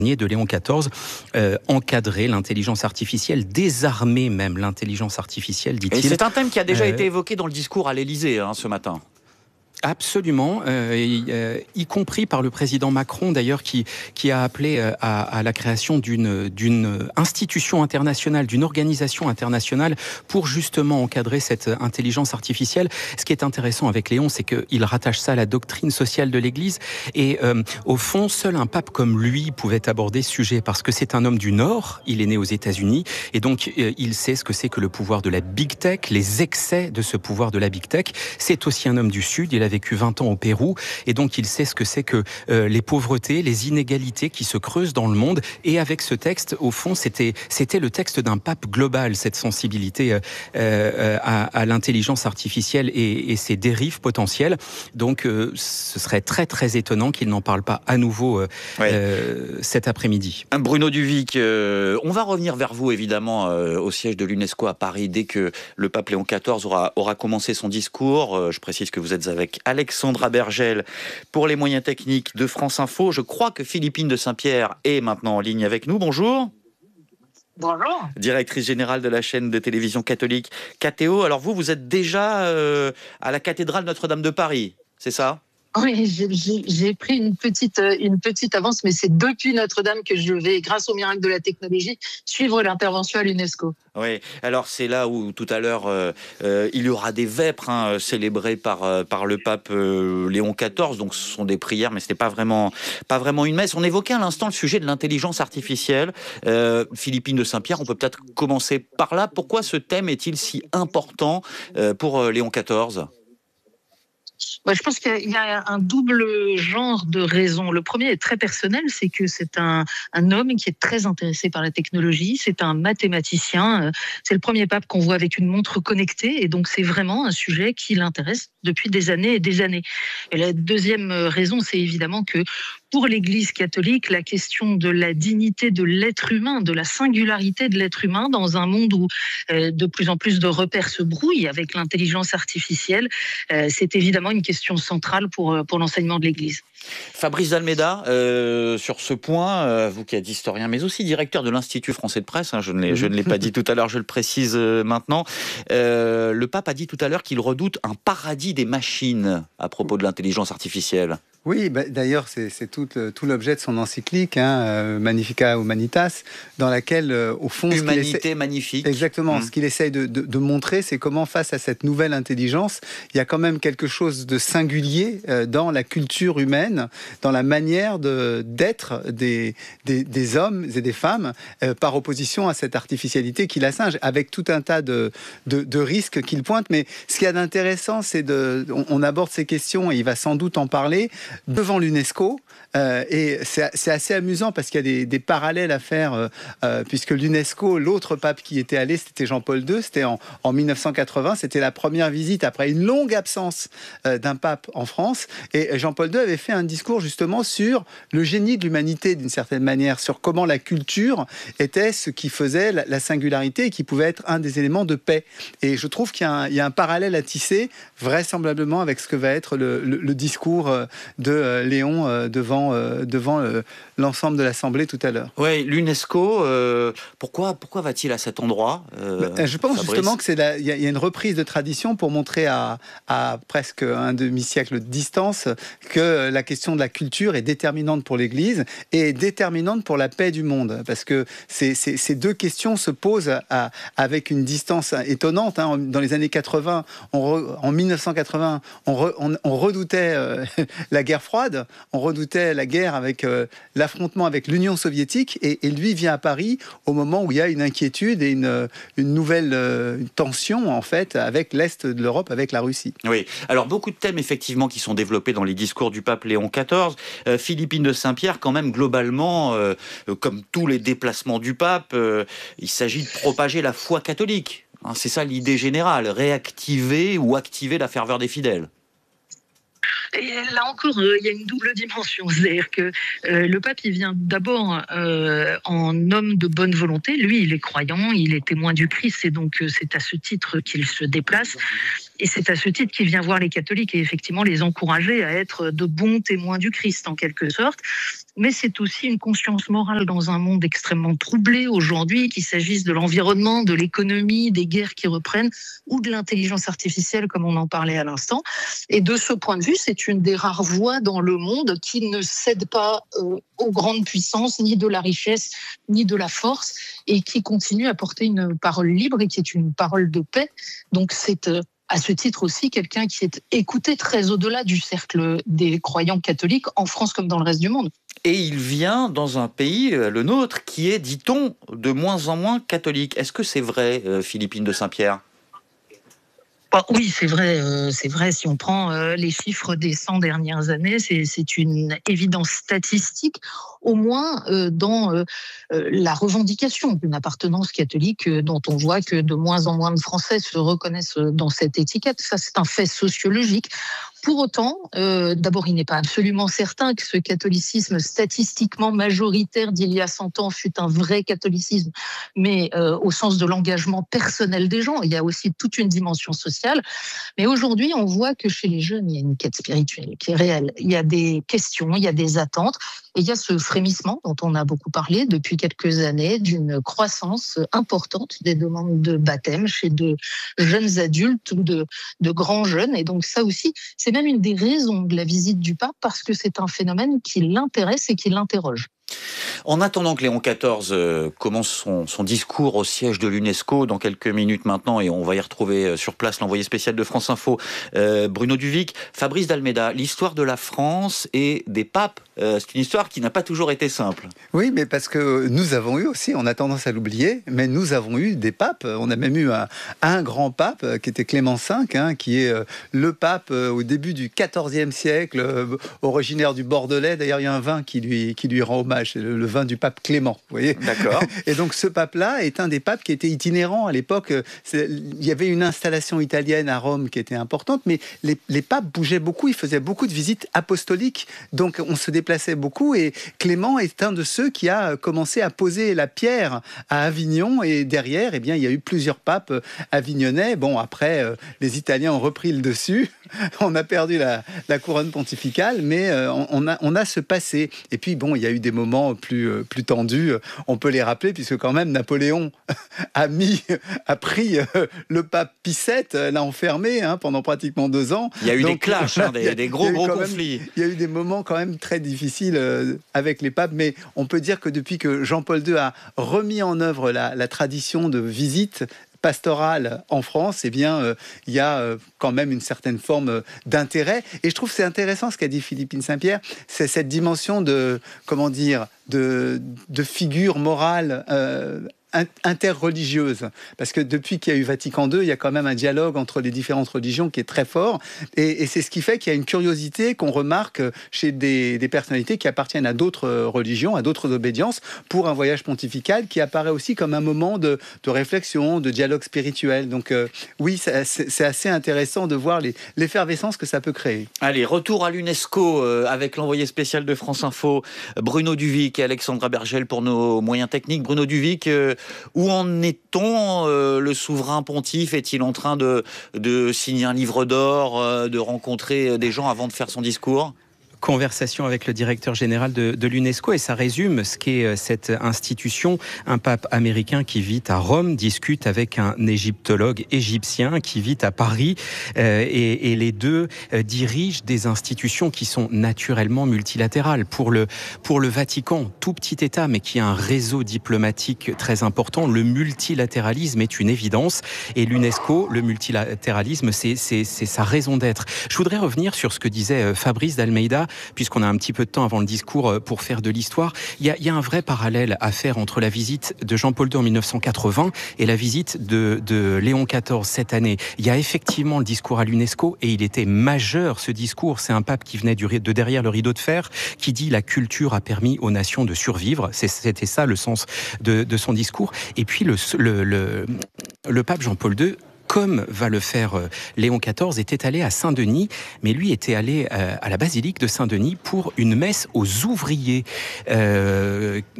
de Léon XIV, encadrer l'intelligence artificielle, désarmer même l'intelligence artificielle, dit-il. Et c'est un thème qui a déjà été évoqué dans le discours à l'Élysée ce matin. Absolument, y compris par le président Macron d'ailleurs qui a appelé à la création d'une institution internationale, d'une organisation internationale pour justement encadrer cette intelligence artificielle. Ce qui est intéressant avec Léon, c'est qu'il rattache ça à la doctrine sociale de l'Église et au fond, seul un pape comme lui pouvait aborder ce sujet parce que c'est un homme du Nord, il est né aux États-Unis et donc il sait ce que c'est que le pouvoir de la Big Tech, les excès de ce pouvoir de la Big Tech. C'est aussi un homme du Sud, il a vécu 20 ans au Pérou et donc il sait ce que c'est que les pauvretés, les inégalités qui se creusent dans le monde. Et avec ce texte, au fond, c'était le texte d'un pape global, cette sensibilité à l'intelligence artificielle et ses dérives potentielles. Donc ce serait très très étonnant qu'il n'en parle pas à nouveau cet après-midi. Bruno Duvic, on va revenir vers vous évidemment au siège de l'UNESCO à Paris dès que le pape Léon XIV aura commencé son discours. Je précise que vous êtes avec Alexandra Bergel pour les moyens techniques de France Info. Je crois que Philippine de Saint-Pierre est maintenant en ligne avec nous. Bonjour. Bonjour. Directrice générale de la chaîne de télévision catholique KTO. Alors vous êtes déjà à la cathédrale Notre-Dame de Paris, c'est ça ? Oui, j'ai pris une petite avance, mais c'est depuis Notre-Dame que je vais, grâce au miracle de la technologie, suivre l'intervention à l'UNESCO. Oui, alors c'est là où tout à l'heure il y aura des vêpres célébrées par le pape Léon XIV, donc ce sont des prières, mais ce n'est pas vraiment une messe. On évoquait à l'instant le sujet de l'intelligence artificielle. Philippine de Saint-Pierre, on peut peut-être commencer par là. Pourquoi ce thème est-il si important pour Léon XIV ? Je pense qu'il y a un double genre de raisons. Le premier est très personnel, c'est que c'est un homme qui est très intéressé par la technologie, c'est un mathématicien, c'est le premier pape qu'on voit avec une montre connectée, et donc c'est vraiment un sujet qui l'intéresse depuis des années et des années. Et la deuxième raison, c'est évidemment que pour l'Église catholique, la question de la dignité de l'être humain, de la singularité de l'être humain dans un monde où de plus en plus de repères se brouillent avec l'intelligence artificielle, c'est évidemment une question centrale pour l'enseignement de l'Église. Fabrice D'Almeida, sur ce point, vous qui êtes historien, mais aussi directeur de l'Institut français de presse, je ne l'ai pas dit tout à l'heure, je le précise maintenant, le pape a dit tout à l'heure qu'il redoute un paradis des machines à propos de l'intelligence artificielle. Oui, d'ailleurs, c'est tout l'objet de son encyclique, Magnificat Humanitas, dans laquelle, au fond... Humanité magnifique. Exactement. Ce qu'il essaye de montrer, c'est comment, face à cette nouvelle intelligence, il y a quand même quelque chose de singulier dans la culture humaine, dans la manière d'être des hommes et des femmes, par opposition à cette artificialité qui la singe, avec tout un tas de risques qu'il pointe. Mais ce qu'il y a d'intéressant, c'est on aborde ces questions, et il va sans doute en parler, devant l'UNESCO, et c'est assez amusant parce qu'il y a des parallèles à faire, puisque l'UNESCO, l'autre pape qui était allé, c'était Jean-Paul II, c'était en 1980, c'était la première visite après une longue absence d'un pape en France, et Jean-Paul II avait fait un discours justement sur le génie de l'humanité d'une certaine manière, sur comment la culture était ce qui faisait la singularité et qui pouvait être un des éléments de paix. Et je trouve qu'il y a un parallèle à tisser, vraisemblablement avec ce que va être le discours de Léon devant l'ensemble de l'Assemblée tout à l'heure. Oui, l'UNESCO, pourquoi va-t-il à cet endroit Je pense Fabrice, justement qu'il y a une reprise de tradition pour montrer à presque un demi-siècle de distance que la question de la culture est déterminante pour l'Église et déterminante pour la paix du monde. Parce que ces deux questions se posent avec une distance étonnante. Dans les années 80, en 1980, on redoutait la guerre froide, on redoutait la guerre avec l'affrontement avec l'Union soviétique, et lui vient à Paris au moment où il y a une inquiétude et une nouvelle tension en fait avec l'Est de l'Europe, avec la Russie. Oui, alors beaucoup de thèmes effectivement qui sont développés dans les discours du pape Léon XIV. Philippine de Saint-Pierre, quand même globalement, comme tous les déplacements du pape, il s'agit de propager la foi catholique. C'est ça l'idée générale, réactiver ou activer la ferveur des fidèles. Et là encore, il y a une double dimension. C'est-à-dire que le pape, il vient d'abord en homme de bonne volonté. Lui, il est croyant, il est témoin du Christ, et donc c'est à ce titre qu'il se déplace. Et c'est à ce titre qu'il vient voir les catholiques et effectivement les encourager à être de bons témoins du Christ en quelque sorte. Mais c'est aussi une conscience morale dans un monde extrêmement troublé aujourd'hui, qu'il s'agisse de l'environnement, de l'économie, des guerres qui reprennent ou de l'intelligence artificielle comme on en parlait à l'instant. Et de ce point de vue, c'est une des rares voix dans le monde qui ne cède pas aux grandes puissances, ni de la richesse, ni de la force, et qui continue à porter une parole libre et qui est une parole de paix. Donc c'est à ce titre aussi quelqu'un qui est écouté très au-delà du cercle des croyants catholiques en France comme dans le reste du monde. Et il vient dans un pays, le nôtre, qui est, dit-on, de moins en moins catholique. Est-ce que c'est vrai, Philippine de Saint-Pierre ? Oui, c'est vrai. Si on prend les chiffres des 100 dernières années, c'est une évidence statistique, au moins dans la revendication d'une appartenance catholique, dont on voit que de moins en moins de Français se reconnaissent dans cette étiquette. Ça, c'est un fait sociologique. Pour autant, d'abord, il n'est pas absolument certain que ce catholicisme statistiquement majoritaire d'il y a 100 ans fut un vrai catholicisme, mais au sens de l'engagement personnel des gens. Il y a aussi toute une dimension sociale. Mais aujourd'hui, on voit que chez les jeunes, il y a une quête spirituelle qui est réelle. Il y a des questions, il y a des attentes, et il y a ce frémissement dont on a beaucoup parlé depuis quelques années, d'une croissance importante des demandes de baptême chez de jeunes adultes ou de grands jeunes. Et donc ça aussi, c'est même une des raisons de la visite du pape, parce que c'est un phénomène qui l'intéresse et qui l'interroge. En attendant que Léon XIV commence son discours au siège de l'UNESCO dans quelques minutes maintenant, et on va y retrouver sur place l'envoyé spécial de France Info, Bruno Duvic, Fabrice d'Almeida, l'histoire de la France et des papes, c'est une histoire qui n'a pas toujours été simple. Oui, mais parce que nous avons eu aussi, on a tendance à l'oublier, mais nous avons eu des papes. On a même eu un grand pape qui était Clément V, qui est le pape au début du XIVe siècle, originaire du Bordelais. D'ailleurs, il y a un vin qui lui rend hommage. C'est le vin du pape Clément, vous voyez. D'accord. Et donc ce pape-là est un des papes qui était itinérant à l'époque. Il y avait une installation italienne à Rome qui était importante, mais les papes bougeaient beaucoup, ils faisaient beaucoup de visites apostoliques, donc on se déplaçait beaucoup, et Clément est un de ceux qui a commencé à poser la pierre à Avignon, et derrière, eh bien, il y a eu plusieurs papes avignonnais. Bon, après, les Italiens ont repris le dessus, on a perdu la couronne pontificale, mais on a ce passé. Et puis, bon, il y a eu des moments plus tendus, on peut les rappeler, puisque quand même Napoléon a pris le pape Pie VII, l'a enfermé pendant pratiquement 2 ans. Il y a eu des clashs, des gros conflits. Il y a eu des moments quand même très difficiles avec les papes, mais on peut dire que depuis que Jean-Paul II a remis en œuvre la tradition de visite pastorale en France, eh bien, il y a quand même une certaine forme d'intérêt. Et je trouve que c'est intéressant ce qu'a dit Philippine Saint-Pierre, c'est cette dimension de figure morale interreligieuse, parce que depuis qu'il y a eu Vatican II, il y a quand même un dialogue entre les différentes religions qui est très fort, et c'est ce qui fait qu'il y a une curiosité qu'on remarque chez des personnalités qui appartiennent à d'autres religions, à d'autres obédiences, pour un voyage pontifical qui apparaît aussi comme un moment de réflexion, de dialogue spirituel. Donc oui, c'est assez intéressant de voir l'effervescence que ça peut créer. Allez, retour à l'UNESCO avec l'envoyé spécial de France Info, Bruno Duvic et Alexandra Bergel pour nos moyens techniques. Bruno Duvic, où en est-on ? Le souverain pontife est-il en train de signer un livre d'or, de rencontrer des gens avant de faire son discours ? Conversation avec le directeur général de l'UNESCO, et ça résume ce qu'est cette institution. Un pape américain qui vit à Rome discute avec un égyptologue égyptien qui vit à Paris, et les deux dirigent des institutions qui sont naturellement multilatérales. Pour le Vatican, tout petit État, mais qui a un réseau diplomatique très important, le multilatéralisme est une évidence, et l'UNESCO, le multilatéralisme, c'est sa raison d'être. Je voudrais revenir sur ce que disait Fabrice d'Almeida, puisqu'on a un petit peu de temps avant le discours pour faire de l'histoire. Il y a un vrai parallèle à faire entre la visite de Jean-Paul II en 1980 et la visite de Léon XIV cette année. Il y a effectivement le discours à l'UNESCO, et il était majeur, ce discours. C'est un pape qui venait de derrière le rideau de fer, qui dit « la culture a permis aux nations de survivre ». C'était ça le sens de son discours. Et puis le pape Jean-Paul II, comme va le faire Léon XIV, était allé à Saint-Denis, mais lui était allé à la basilique de Saint-Denis pour une messe aux ouvriers. 4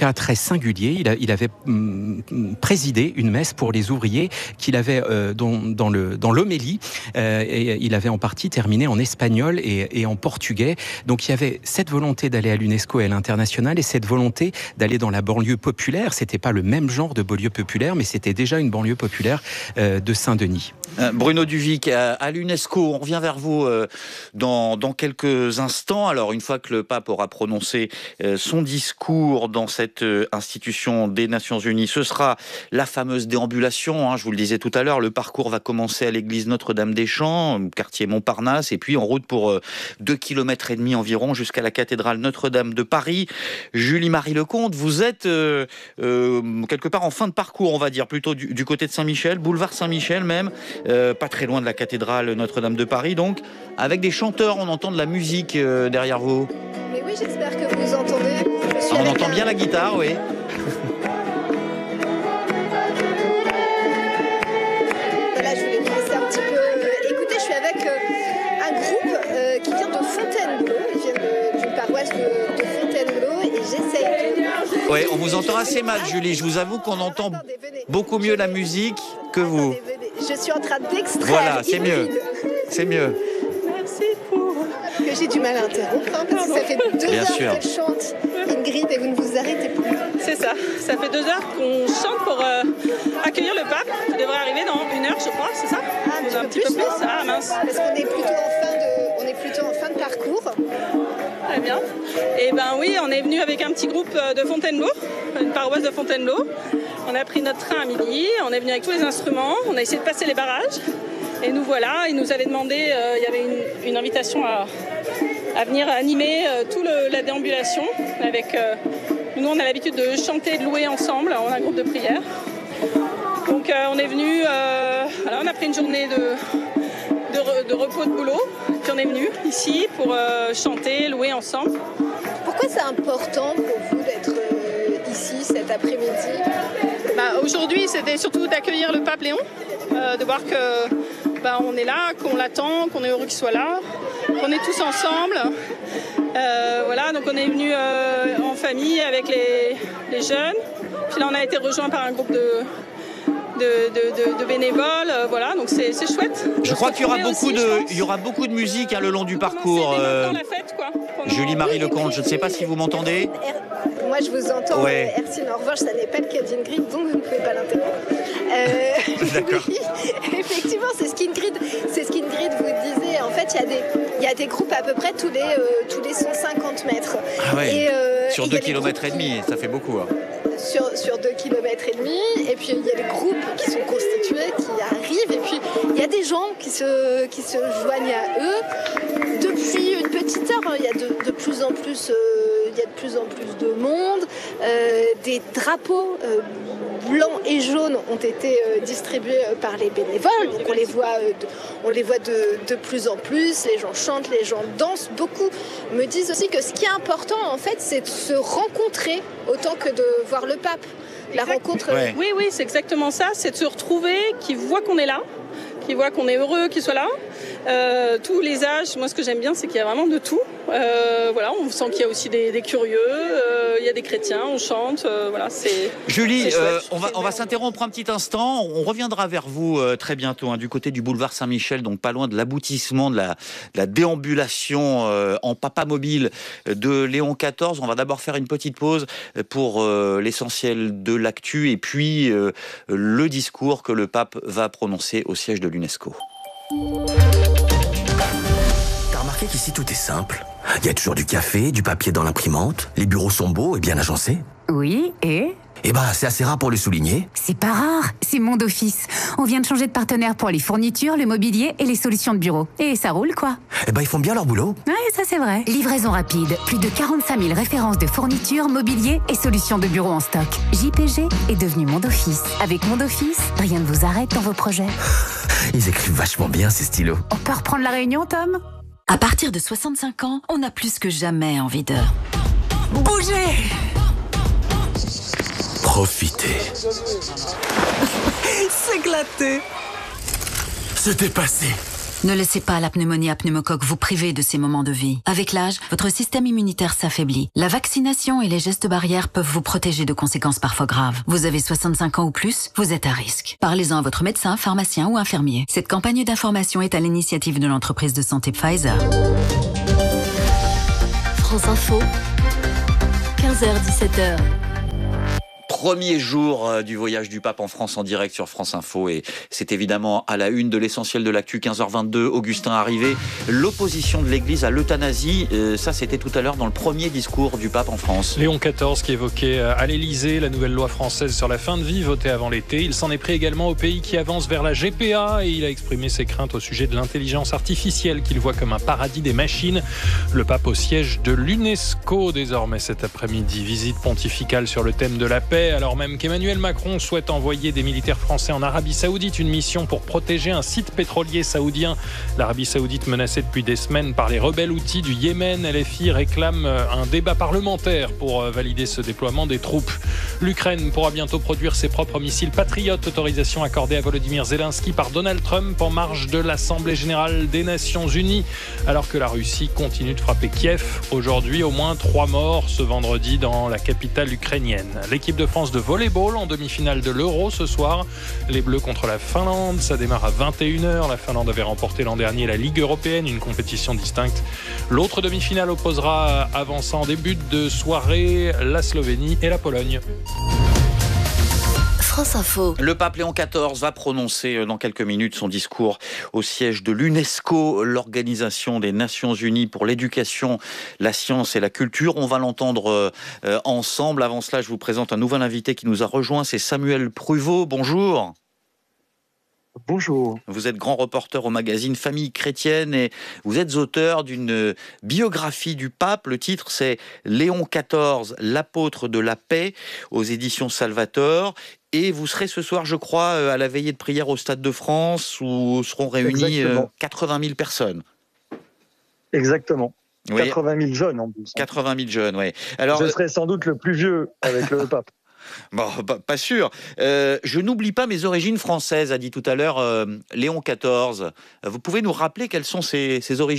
cas très singulier. Il avait présidé une messe pour les ouvriers qu'il avait dans l'homélie, et il avait en partie terminé en espagnol et en portugais. Donc il y avait cette volonté d'aller à l'UNESCO et à l'international, et cette volonté d'aller dans la banlieue populaire. C'était pas le même genre de banlieue populaire, mais c'était déjà une banlieue populaire de Saint-Denis. Bruno Duvic, à l'UNESCO, on revient vers vous dans quelques instants. Alors, une fois que le pape aura prononcé son discours dans cette institution des Nations Unies, ce sera la fameuse déambulation. Je vous le disais tout à l'heure, le parcours va commencer à l'église Notre-Dame-des-Champs, quartier Montparnasse, et puis en route pour 2,5 km environ jusqu'à la cathédrale Notre-Dame de Paris. Julie-Marie Lecomte, vous êtes quelque part en fin de parcours, on va dire, plutôt du côté de Saint-Michel, boulevard Saint-Michel même, pas très loin de la cathédrale Notre-Dame de Paris, donc, avec des chanteurs, on entend de la musique derrière vous. Mais oui, j'espère que vous entendez. On entend bien la guitare, oui. Voilà, je voulais vous laisser un petit peu écouter. Je suis avec un groupe qui vient de Fontainebleau. Ils viennent d'une paroisse de Fontainebleau et j'essaye. Oui, on vous entend assez mal, Julie. Je vous avoue qu'on entend beaucoup mieux la musique que vous. Je suis en train d'extraire. Voilà, c'est mieux. C'est mieux. Merci pour que j'ai du mal à interrompre, parce que ça fait 2 heures que je chante, Ingrid, et vous ne vous arrêtez plus. C'est ça. Ça fait 2 heures qu'on chante pour accueillir le pape, qui devrait arriver dans 1 heure, je crois, c'est ça? Un petit peu plus. Ah mince. Parce qu'on est plutôt en fin de parcours. Très bien. Et ben oui, on est venu avec un petit groupe de Fontainebleau, une paroisse de Fontainebleau. On a pris notre train à midi, on est venu avec tous les instruments, on a essayé de passer les barrages. Et nous voilà, ils nous avaient demandé, il y avait une invitation à venir animer toute la déambulation. Nous, on a l'habitude de chanter et de louer ensemble, on a un groupe de prière. Donc on est venu, on a pris une journée de repos de boulot, puis on est venu ici pour chanter, louer ensemble. Pourquoi c'est important pour vous d'être ici cet après-midi? Aujourd'hui, c'était surtout d'accueillir le pape Léon, de voir que on est là, qu'on l'attend, qu'on est heureux qu'il soit là, qu'on est tous ensemble. Donc on est venu en famille avec les jeunes. Puis là, on a été rejoints par un groupe de bénévoles, donc c'est chouette. Je crois qu'il y aura beaucoup de musique le long du parcours. La fête, quoi. Julie-Marie Lecomte, je ne sais pas si vous m'entendez. Moi, je vous entends, Ercine. En revanche, ça n'est pas le cas d'Ingrid, donc vous ne pouvez pas l'interrompre. D'accord. Oui, effectivement, c'est ce qu'Ingrid vous disait. En fait, il y a des groupes à peu près tous les 150 mètres. Ah ouais. Et, sur 2,5 km, ça fait beaucoup. Sur 2,5 km, et puis il y a des groupes qui sont constitués, qui arrivent, et puis il y a des gens qui se joignent à eux. Depuis une petite heure, il y a de plus en plus de monde. Des drapeaux blancs et jaunes ont été distribués par les bénévoles. Donc on les voit de plus en plus. Les gens chantent, les gens dansent. Beaucoup me disent aussi que ce qui est important, en fait, c'est de se rencontrer autant que de voir le pape. La rencontre. Oui, c'est exactement ça. C'est de se retrouver, qu'ils voient qu'on est là, qu'ils voient qu'on est heureux qu'ils soient là. Tous les âges, moi ce que j'aime bien, c'est qu'il y a vraiment de tout. On sent qu'il y a aussi des curieux, il y a des chrétiens, on chante, c'est... Julie, c'est on va s'interrompre un petit instant, on reviendra vers vous très bientôt, du côté du boulevard Saint-Michel, donc pas loin de l'aboutissement de la déambulation en papa mobile de Léon XIV. On va d'abord faire une petite pause pour l'essentiel de l'actu et puis le discours que le pape va prononcer au siège de l'UNESCO. T'as remarqué qu'ici tout est simple? Il y a toujours du café, du papier dans l'imprimante, les bureaux sont beaux et bien agencés. Oui, et c'est assez rare pour le souligner. c'est pas rare, c'est Monde Office. On vient de changer de partenaire pour les fournitures, le mobilier et les solutions de bureau. Et ça roule, quoi. Ils font bien leur boulot. Ouais, ça c'est vrai. Livraison rapide, plus de 45 000 références de fournitures, mobilier et solutions de bureau en stock. JPG est devenu Monde Office. Avec Monde Office, rien ne vous arrête dans vos projets. Ils écrivent vachement bien ces stylos. On peut reprendre la réunion, Tom? À partir de 65 ans, on a plus que jamais envie de bouger. Profitez. S'éclater. Se dépasser. Ne laissez pas la pneumonie à pneumocoque vous priver de ces moments de vie. Avec l'âge, votre système immunitaire s'affaiblit. La vaccination et les gestes barrières peuvent vous protéger de conséquences parfois graves. Vous avez 65 ans ou plus, vous êtes à risque. Parlez-en à votre médecin, pharmacien ou infirmier. Cette campagne d'information est à l'initiative de l'entreprise de santé Pfizer. France Info, 15h-17h. Premier jour du voyage du pape en France en direct sur France Info et c'est évidemment à la une de l'essentiel de l'actu, 15h22, Augustin arrivé. L'opposition de l'Église à l'euthanasie, ça c'était tout à l'heure dans le premier discours du pape en France. Léon XIV qui évoquait à l'Élysée la nouvelle loi française sur la fin de vie votée avant l'été. Il s'en est pris également au pays qui avance vers la GPA et il a exprimé ses craintes au sujet de l'intelligence artificielle qu'il voit comme un paradis des machines. Le pape au siège de l'UNESCO désormais cet après-midi. Visite pontificale sur le thème de la paix. Alors même qu'Emmanuel Macron souhaite envoyer des militaires français en Arabie Saoudite, une mission pour protéger un site pétrolier saoudien. L'Arabie Saoudite menacée depuis des semaines par les rebelles houthis du Yémen. LFI réclame un débat parlementaire pour valider ce déploiement des troupes. L'Ukraine pourra bientôt produire ses propres missiles patriotes. Autorisation accordée à Volodymyr Zelensky par Donald Trump en marge de l'Assemblée générale des Nations Unies. Alors que la Russie continue de frapper Kiev. Aujourd'hui, au moins 3 morts ce vendredi dans la capitale ukrainienne. L'équipe de France de volleyball en demi-finale de l'Euro ce soir. Les Bleus contre la Finlande, ça démarre à 21h. La Finlande avait remporté l'an dernier la Ligue européenne, une compétition distincte. L'autre demi-finale opposera, avançant en début de soirée, la Slovénie et la Pologne. France Info. Le pape Léon XIV va prononcer dans quelques minutes son discours au siège de l'UNESCO, l'Organisation des Nations Unies pour l'éducation, la science et la culture. On va l'entendre ensemble. Avant cela, je vous présente un nouvel invité qui nous a rejoint, c'est Samuel Pruvot. Bonjour. Bonjour. Vous êtes grand reporter au magazine Famille chrétienne et vous êtes auteur d'une biographie du pape. Le titre, c'est Léon XIV, l'apôtre de la paix, aux éditions Salvator. Et vous serez ce soir, je crois, à la veillée de prière au Stade de France où seront réunis 80 000 personnes. Exactement. Oui. 80 000 jeunes en plus. 80 000 jeunes, oui. Alors, je serai sans doute le plus vieux avec le pape. Bon, pas sûr. Je n'oublie pas mes origines françaises, a dit tout à l'heure Léon XIV. Vous pouvez nous rappeler quelles sont ses origines ?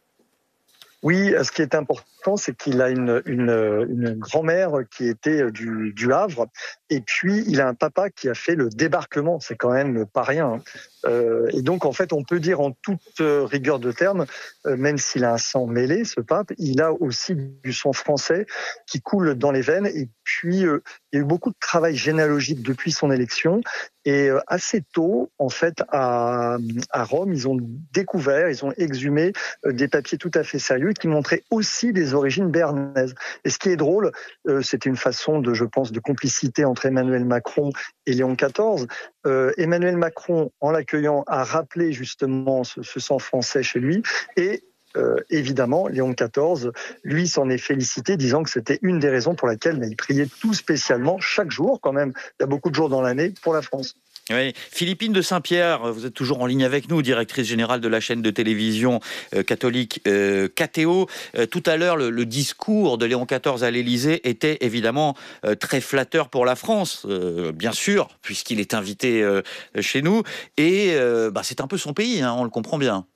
Oui, ce qui est important, c'est qu'il a une grand-mère qui était du Havre, et puis il a un papa qui a fait le débarquement. C'est quand même pas rien. Et donc, en fait, on peut dire en toute rigueur de terme, même s'il a un sang mêlé, ce pape, il a aussi du sang français qui coule dans les veines. Et puis, il y a eu beaucoup de travail généalogique depuis son élection. Et assez tôt, en fait, à Rome, ils ont découvert, ils ont exhumé des papiers tout à fait sérieux qui montraient aussi des origines béarnaises. Et ce qui est drôle, c'était une façon je pense, de complicité entre Emmanuel Macron et Léon XIV. Emmanuel Macron, en l'accueillant, a rappelé justement ce sang français chez lui et évidemment, Léon XIV, lui, s'en est félicité, disant que c'était une des raisons pour laquelle il priait tout spécialement, chaque jour quand même, il y a beaucoup de jours dans l'année, pour la France. Oui. Philippine de Saint-Pierre, vous êtes toujours en ligne avec nous, directrice générale de la chaîne de télévision catholique KTO. Tout à l'heure, le discours de Léon XIV à l'Élysée était évidemment très flatteur pour la France, bien sûr, puisqu'il est invité chez nous. Et c'est un peu son pays, hein, on le comprend bien.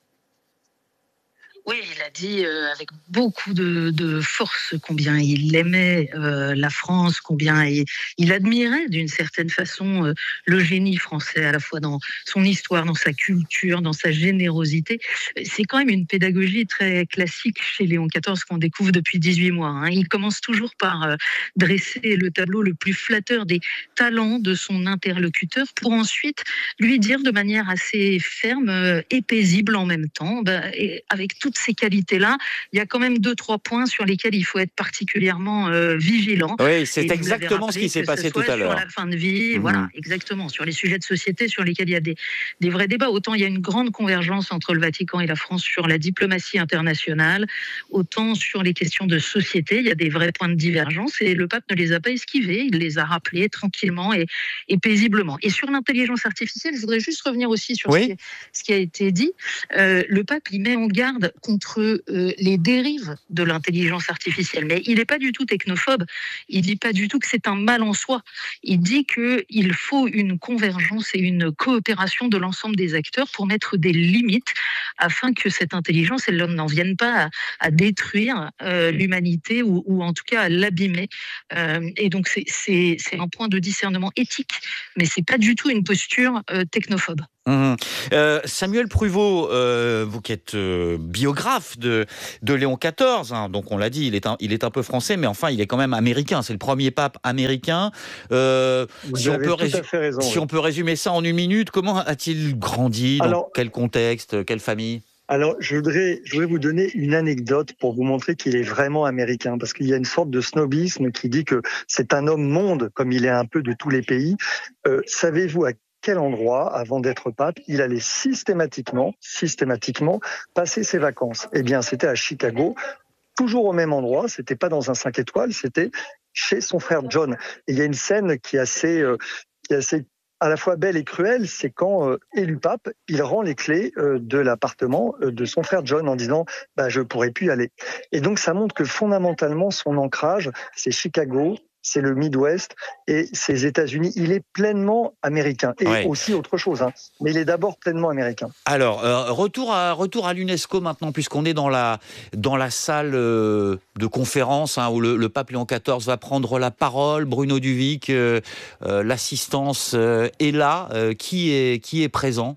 Oui, il a dit avec beaucoup de force combien il aimait la France, combien il admirait d'une certaine façon le génie français, à la fois dans son histoire, dans sa culture, dans sa générosité. C'est quand même une pédagogie très classique chez Léon XIV qu'on découvre depuis 18 mois. Hein. Il commence toujours par dresser le tableau le plus flatteur des talents de son interlocuteur pour ensuite lui dire de manière assez ferme et paisible en même temps, et avec toutes ces qualités-là, il y a quand même 2-3 points sur lesquels il faut être particulièrement vigilant. Oui, c'est exactement ce qui s'est passé tout à l'heure. Sur la fin de vie, voilà, exactement. Sur les sujets de société sur lesquels il y a des vrais débats. Autant il y a une grande convergence entre le Vatican et la France sur la diplomatie internationale, autant sur les questions de société, il y a des vrais points de divergence et le pape ne les a pas esquivés, il les a rappelés tranquillement et paisiblement. Et sur l'intelligence artificielle, je voudrais juste revenir aussi sur ce qui a été dit. Le pape, il met en garde contre les dérives de l'intelligence artificielle. Mais il n'est pas du tout technophobe. Il dit pas du tout que c'est un mal en soi. Il dit qu'il faut une convergence et une coopération de l'ensemble des acteurs pour mettre des limites afin que cette intelligence, elle n'en vienne pas à détruire l'humanité ou en tout cas à l'abîmer. Et donc c'est un point de discernement éthique, mais c'est pas du tout une posture technophobe. Samuel Pruvot, vous qui êtes biographe de Léon XIV, hein, donc on l'a dit, il est un peu français, mais enfin il est quand même américain. C'est le premier pape américain. Si on peut résumer ça en une minute, comment a-t-il grandi? Dans quel contexte? Quelle famille? Alors, je voudrais vous donner une anecdote pour vous montrer qu'il est vraiment américain, parce qu'il y a une sorte de snobisme qui dit que c'est un homme monde, comme il est un peu de tous les pays. Savez-vous à quel endroit, avant d'être pape, il allait systématiquement passer ses vacances? Eh bien, c'était à Chicago, toujours au même endroit. C'était pas dans un 5 étoiles, c'était chez son frère John. Et il y a une scène qui est assez à la fois belle et cruelle, c'est quand, élu pape, il rend les clés de l'appartement de son frère John en disant « je pourrais plus y aller ». Et donc, ça montre que fondamentalement, son ancrage, c'est Chicago, c'est le Midwest et c'est les États-Unis. Il est pleinement américain et aussi autre chose, hein, mais il est d'abord pleinement américain. Alors, retour à l'UNESCO maintenant, puisqu'on est dans la salle de conférence hein, où le pape Léon XIV va prendre la parole. Bruno Duvic, l'assistance est là. Qui est présent?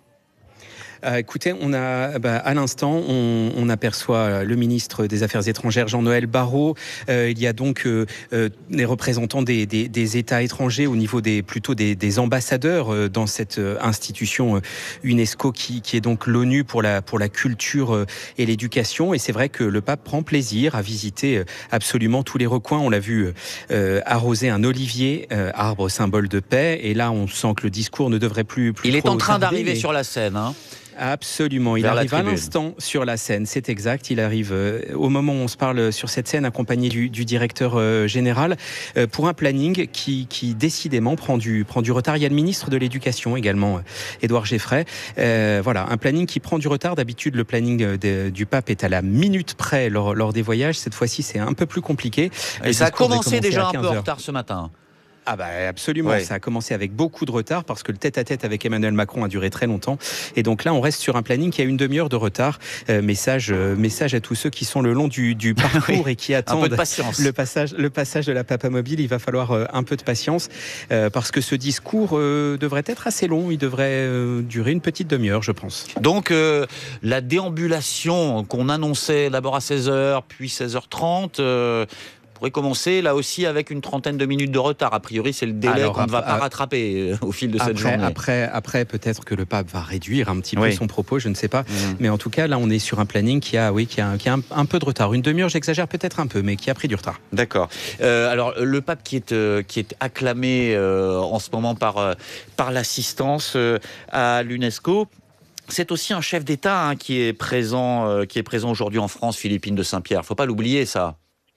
Écoutez, on a à l'instant, on aperçoit le ministre des Affaires étrangères Jean-Noël Barrot. Il y a donc les représentants des États étrangers au niveau plutôt des ambassadeurs dans cette institution UNESCO qui est donc l'ONU pour la culture et l'éducation. Et c'est vrai que le pape prend plaisir à visiter absolument tous les recoins. On l'a vu arroser un olivier, arbre symbole de paix. Et là, on sent que le discours ne devrait plus Il est en train d'arriver sur la scène, hein. Absolument, il arrive à l'instant sur la scène, c'est exact, il arrive au moment où on se parle sur cette scène accompagné du directeur général pour un planning qui décidément prend du retard. Il y a le ministre de l'Éducation également, Édouard Geffray. Voilà, un planning qui prend du retard. D'habitude, le planning du pape est à la minute près lors des voyages. Cette fois-ci, c'est un peu plus compliqué. Et ça a commencé déjà un peu en retard ce matin. Ah absolument, ça a commencé avec beaucoup de retard parce que le tête-à-tête avec Emmanuel Macron a duré très longtemps et donc là on reste sur un planning qui a une demi-heure de retard. Message à tous ceux qui sont le long du parcours et qui attendent le passage de la Papamobile. Il va falloir un peu de patience parce que ce discours devrait être assez long, il devrait durer une petite demi-heure je pense. Donc la déambulation qu'on annonçait d'abord à 16h puis 16h30 pourrait commencer là aussi avec une trentaine de minutes de retard. A priori, c'est le délai qu'on ne va pas rattraper au fil de cette journée. Après, peut-être que le pape va réduire un petit peu son propos, je ne sais pas. Mais en tout cas, là, on est sur un planning qui a un peu de retard. Une demi-heure, j'exagère peut-être un peu, mais qui a pris du retard. D'accord. Alors, le pape qui est acclamé en ce moment par l'assistance à l'UNESCO, c'est aussi un chef d'État hein, qui est présent aujourd'hui en France, Philippine de Saint-Pierre. Il ne faut pas l'oublier, ça.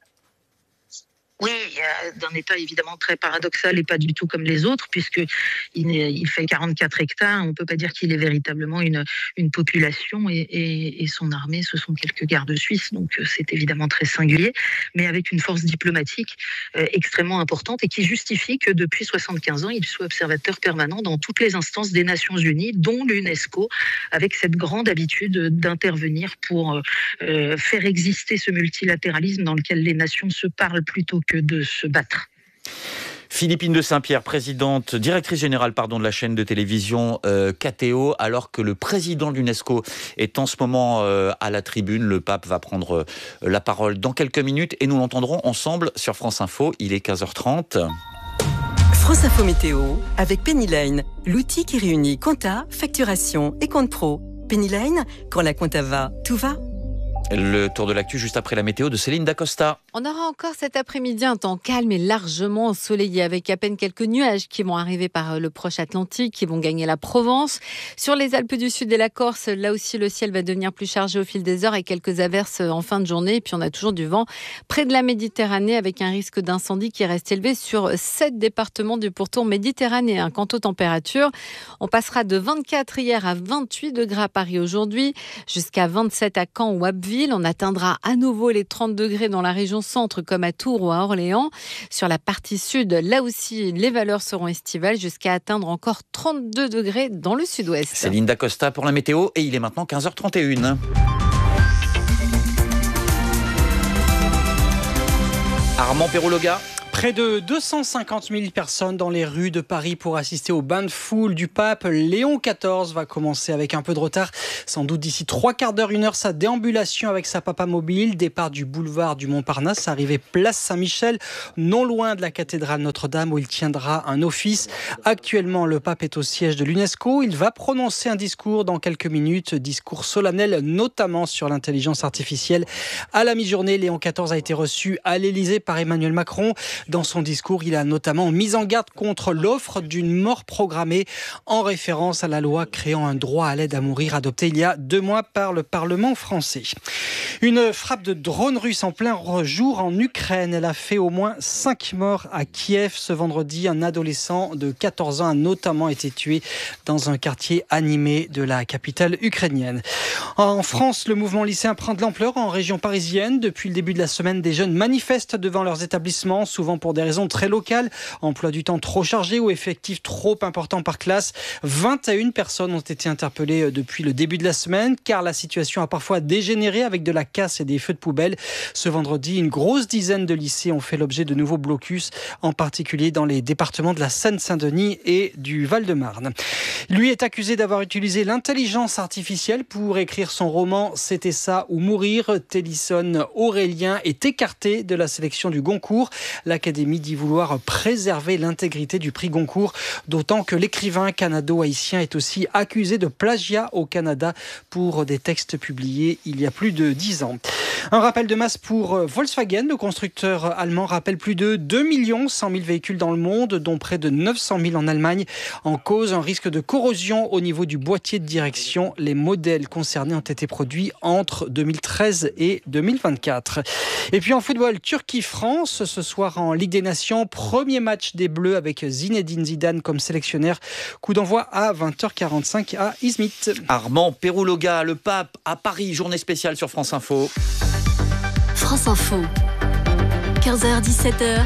Oui, d'un État évidemment très paradoxal et pas du tout comme les autres, puisqu'il fait 44 hectares. On ne peut pas dire qu'il est véritablement une population et son armée, ce sont quelques gardes suisses. Donc c'est évidemment très singulier, mais avec une force diplomatique extrêmement importante et qui justifie que depuis 75 ans, il soit observateur permanent dans toutes les instances des Nations Unies, dont l'UNESCO, avec cette grande habitude d'intervenir pour faire exister ce multilatéralisme dans lequel les nations se parlent plutôt que de se battre. Philippine de Saint-Pierre, directrice générale de la chaîne de télévision KTO, alors que le président de l'UNESCO est en ce moment à la tribune. Le pape va prendre la parole dans quelques minutes et nous l'entendrons ensemble sur France Info. Il est 15h30. France Info Météo avec Pennyline, l'outil qui réunit compta, facturation et compte pro. Pennyline, quand la compta va, tout va. Le tour de l'actu juste après la météo de Céline Dacosta. On aura encore cet après-midi un temps calme et largement ensoleillé avec à peine quelques nuages qui vont arriver par le proche Atlantique, qui vont gagner la Provence. Sur les Alpes du Sud et la Corse, là aussi le ciel va devenir plus chargé au fil des heures et quelques averses en fin de journée. Et puis on a toujours du vent près de la Méditerranée avec un risque d'incendie qui reste élevé sur 7 départements du pourtour méditerranéen. Quant aux températures, on passera de 24 hier à 28 degrés à Paris aujourd'hui, jusqu'à 27 à Caen ou Abbeville. On atteindra à nouveau les 30 degrés dans la région centre comme à Tours ou à Orléans. Sur la partie sud, là aussi, les valeurs seront estivales jusqu'à atteindre encore 32 degrés dans le sud-ouest. C'est Linda Costa pour la météo et il est maintenant 15h31. Armand Perrologa. Près de 250 000 personnes dans les rues de Paris pour assister au bain de foule du pape. Léon XIV va commencer avec un peu de retard. Sans doute d'ici 3/4 d'heure, 1 heure, sa déambulation avec sa papa mobile. Départ du boulevard du Montparnasse, arrivée place Saint-Michel, non loin de la cathédrale Notre-Dame où il tiendra un office. Actuellement, le pape est au siège de l'UNESCO. Il va prononcer un discours dans quelques minutes. Discours solennel, notamment sur l'intelligence artificielle. À la mi-journée, Léon XIV a été reçu à l'Élysée par Emmanuel Macron. Dans son discours, il a notamment mis en garde contre l'offre d'une mort programmée en référence à la loi créant un droit à l'aide à mourir adoptée il y a 2 mois par le Parlement français. Une frappe de drone russe en plein jour en Ukraine. Elle a fait au moins 5 morts à Kiev. Ce vendredi, un adolescent de 14 ans a notamment été tué dans un quartier animé de la capitale ukrainienne. En France, le mouvement lycéen prend de l'ampleur en région parisienne. Depuis le début de la semaine, des jeunes manifestent devant leurs établissements, souvent pour des raisons très locales, emploi du temps trop chargé ou effectif trop important par classe. 21 personnes ont été interpellées depuis le début de la semaine, car la situation a parfois dégénéré avec de la casse et des feux de poubelle. Ce vendredi, une grosse dizaine de lycées ont fait l'objet de nouveaux blocus, en particulier dans les départements de la Seine-Saint-Denis et du Val-de-Marne. Lui est accusé d'avoir utilisé l'intelligence artificielle pour écrire son roman « C'était ça ou mourir ». Tennyson Aurélien est écarté de la sélection du Goncourt. L'Académie dit vouloir préserver l'intégrité du prix Goncourt, d'autant que l'écrivain canado-haïtien est aussi accusé de plagiat au Canada pour des textes publiés il y a plus de 10 ans. Un rappel de masse pour Volkswagen. Le constructeur allemand rappelle plus de 2 100 000 véhicules dans le monde, dont près de 900 000 en Allemagne. En cause, un risque de corrosion au niveau du boîtier de direction. Les modèles concernés ont été produits entre 2013 et 2024. Et puis en football, Turquie-France, ce soir en Ligue des Nations. Premier match des Bleus avec Zinedine Zidane comme sélectionneur. Coup d'envoi à 20h45 à Izmit. Armand Perrologa, le pape à Paris, journée spéciale sur France Info. France Info, 15h-17h,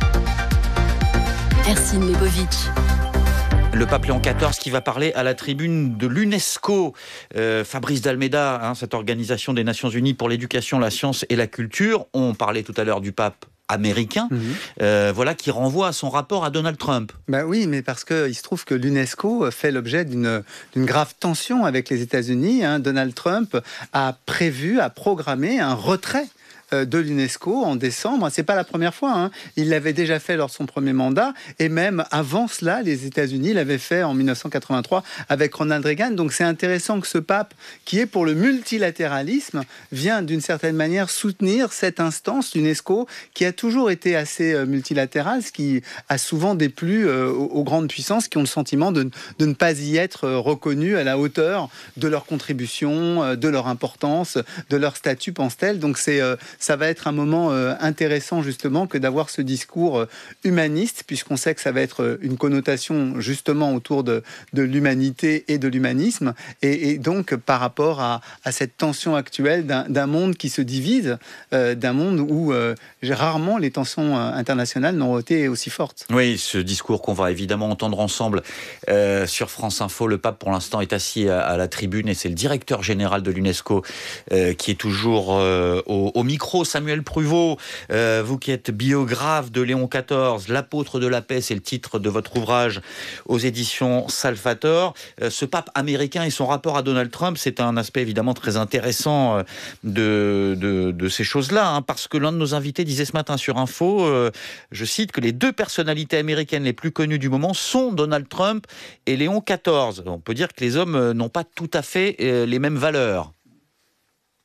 Ercine Lebovic. Le pape Léon XIV qui va parler à la tribune de l'UNESCO. Fabrice Dalméda, cette organisation des Nations Unies pour l'éducation, la science et la culture. On parlait tout à l'heure du pape américain, voilà, qui renvoie à son rapport à Donald Trump. Ben oui, mais parce qu'il se trouve que l'UNESCO fait l'objet d'une grave tension avec les États-Unis. Donald Trump a programmé un retrait de l'UNESCO en décembre. C'est pas la première fois. Il l'avait déjà fait lors de son premier mandat, et même avant cela, les États-Unis l'avaient fait en 1983 avec Ronald Reagan. Donc c'est intéressant que ce pape, qui est pour le multilatéralisme, vient d'une certaine manière soutenir cette instance, l'UNESCO, qui a toujours été assez multilatérale, ce qui a souvent déplu aux grandes puissances qui ont le sentiment de ne pas y être reconnues à la hauteur de leur contribution, de leur importance, de leur statut, pense-t-elle. Donc ça va être un moment intéressant justement que d'avoir ce discours humaniste, puisqu'on sait que ça va être une connotation justement autour de l'humanité et de l'humanisme, et donc par rapport à cette tension actuelle d'un monde qui se divise, d'un monde où rarement les tensions internationales n'ont été aussi fortes. Oui, ce discours qu'on va évidemment entendre ensemble sur France Info. Le pape pour l'instant est assis à la tribune et c'est le directeur général de l'UNESCO qui est toujours au micro. Samuel Pruvot, vous qui êtes biographe de Léon XIV, l'apôtre de la paix, c'est le titre de votre ouvrage aux éditions Salvator. Ce pape américain et son rapport à Donald Trump, c'est un aspect évidemment très intéressant de ces choses-là, parce que l'un de nos invités disait ce matin sur Info, je cite, que les 2 personnalités américaines les plus connues du moment sont Donald Trump et Léon XIV. On peut dire que les hommes n'ont pas tout à fait les mêmes valeurs.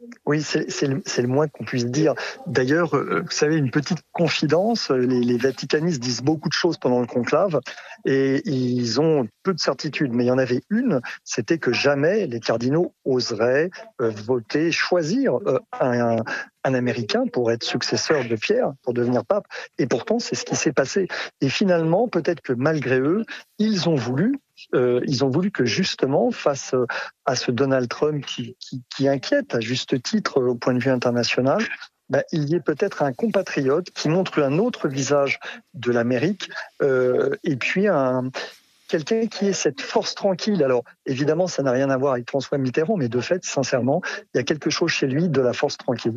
Oui, c'est le moins qu'on puisse dire. D'ailleurs, vous savez, une petite confidence, les vaticanistes disent beaucoup de choses pendant le conclave et ils ont peu de certitudes. Mais il y en avait une, c'était que jamais les cardinaux oseraient voter, choisir un Américain pour être successeur de Pierre, pour devenir pape. Et pourtant, c'est ce qui s'est passé. Et finalement, peut-être que malgré eux, ils ont voulu que justement, face à ce Donald Trump qui inquiète à juste titre au point de vue international, il y ait peut-être un compatriote qui montre un autre visage de l'Amérique et puis quelqu'un qui ait cette force tranquille. Alors, évidemment, ça n'a rien à voir avec François Mitterrand, mais de fait, sincèrement, il y a quelque chose chez lui de la force tranquille.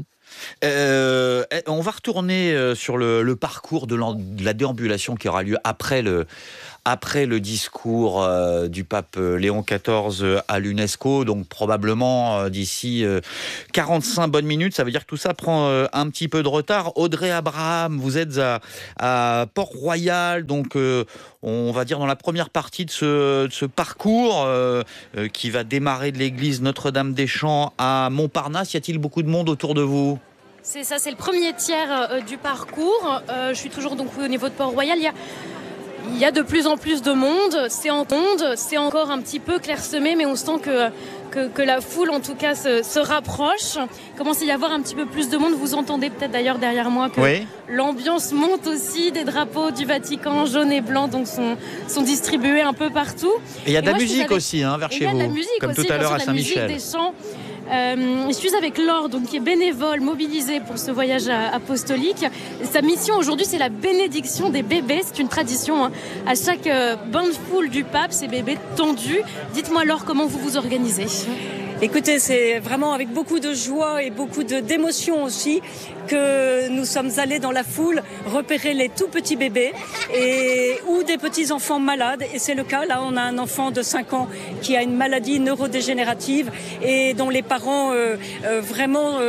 On va retourner sur le parcours de la déambulation qui aura lieu après le discours du pape Léon XIV à l'UNESCO, donc probablement d'ici 45 bonnes minutes. Ça veut dire que tout ça prend un petit peu de retard. Audrey Abraham, vous êtes à Port-Royal, donc on va dire dans la première partie de ce parcours qui va démarrer de l'église Notre-Dame-des-Champs à Montparnasse. Y a-t-il beaucoup de monde autour de vous ? C'est ça, c'est le premier tiers du parcours. Je suis toujours donc au niveau de Port-Royal. Il y a de plus en plus de monde. C'est encore un petit peu clairsemé, mais on sent que la foule, en tout cas, se rapproche. Il commence à y avoir un petit peu plus de monde. Vous entendez peut-être d'ailleurs derrière moi que l'ambiance monte aussi. Des drapeaux du Vatican, jaune et blanc, donc sont distribués un peu partout. Et il y a de la musique aussi, vers chez vous, comme tout à l'heure à Saint-Michel. Je suis avec Laure, donc, qui est bénévole, mobilisée pour ce voyage apostolique. Sa mission aujourd'hui, c'est la bénédiction des bébés. C'est une tradition. À chaque bain de foule du pape, ces bébés tendus. Dites-moi, Laure, comment vous vous organisez ? Écoutez, c'est vraiment avec beaucoup de joie et beaucoup d'émotion aussi que nous sommes allés dans la foule repérer les tout petits bébés ou des petits enfants malades. Et c'est le cas. Là, on a un enfant de 5 ans qui a une maladie neurodégénérative et dont les parents vraiment,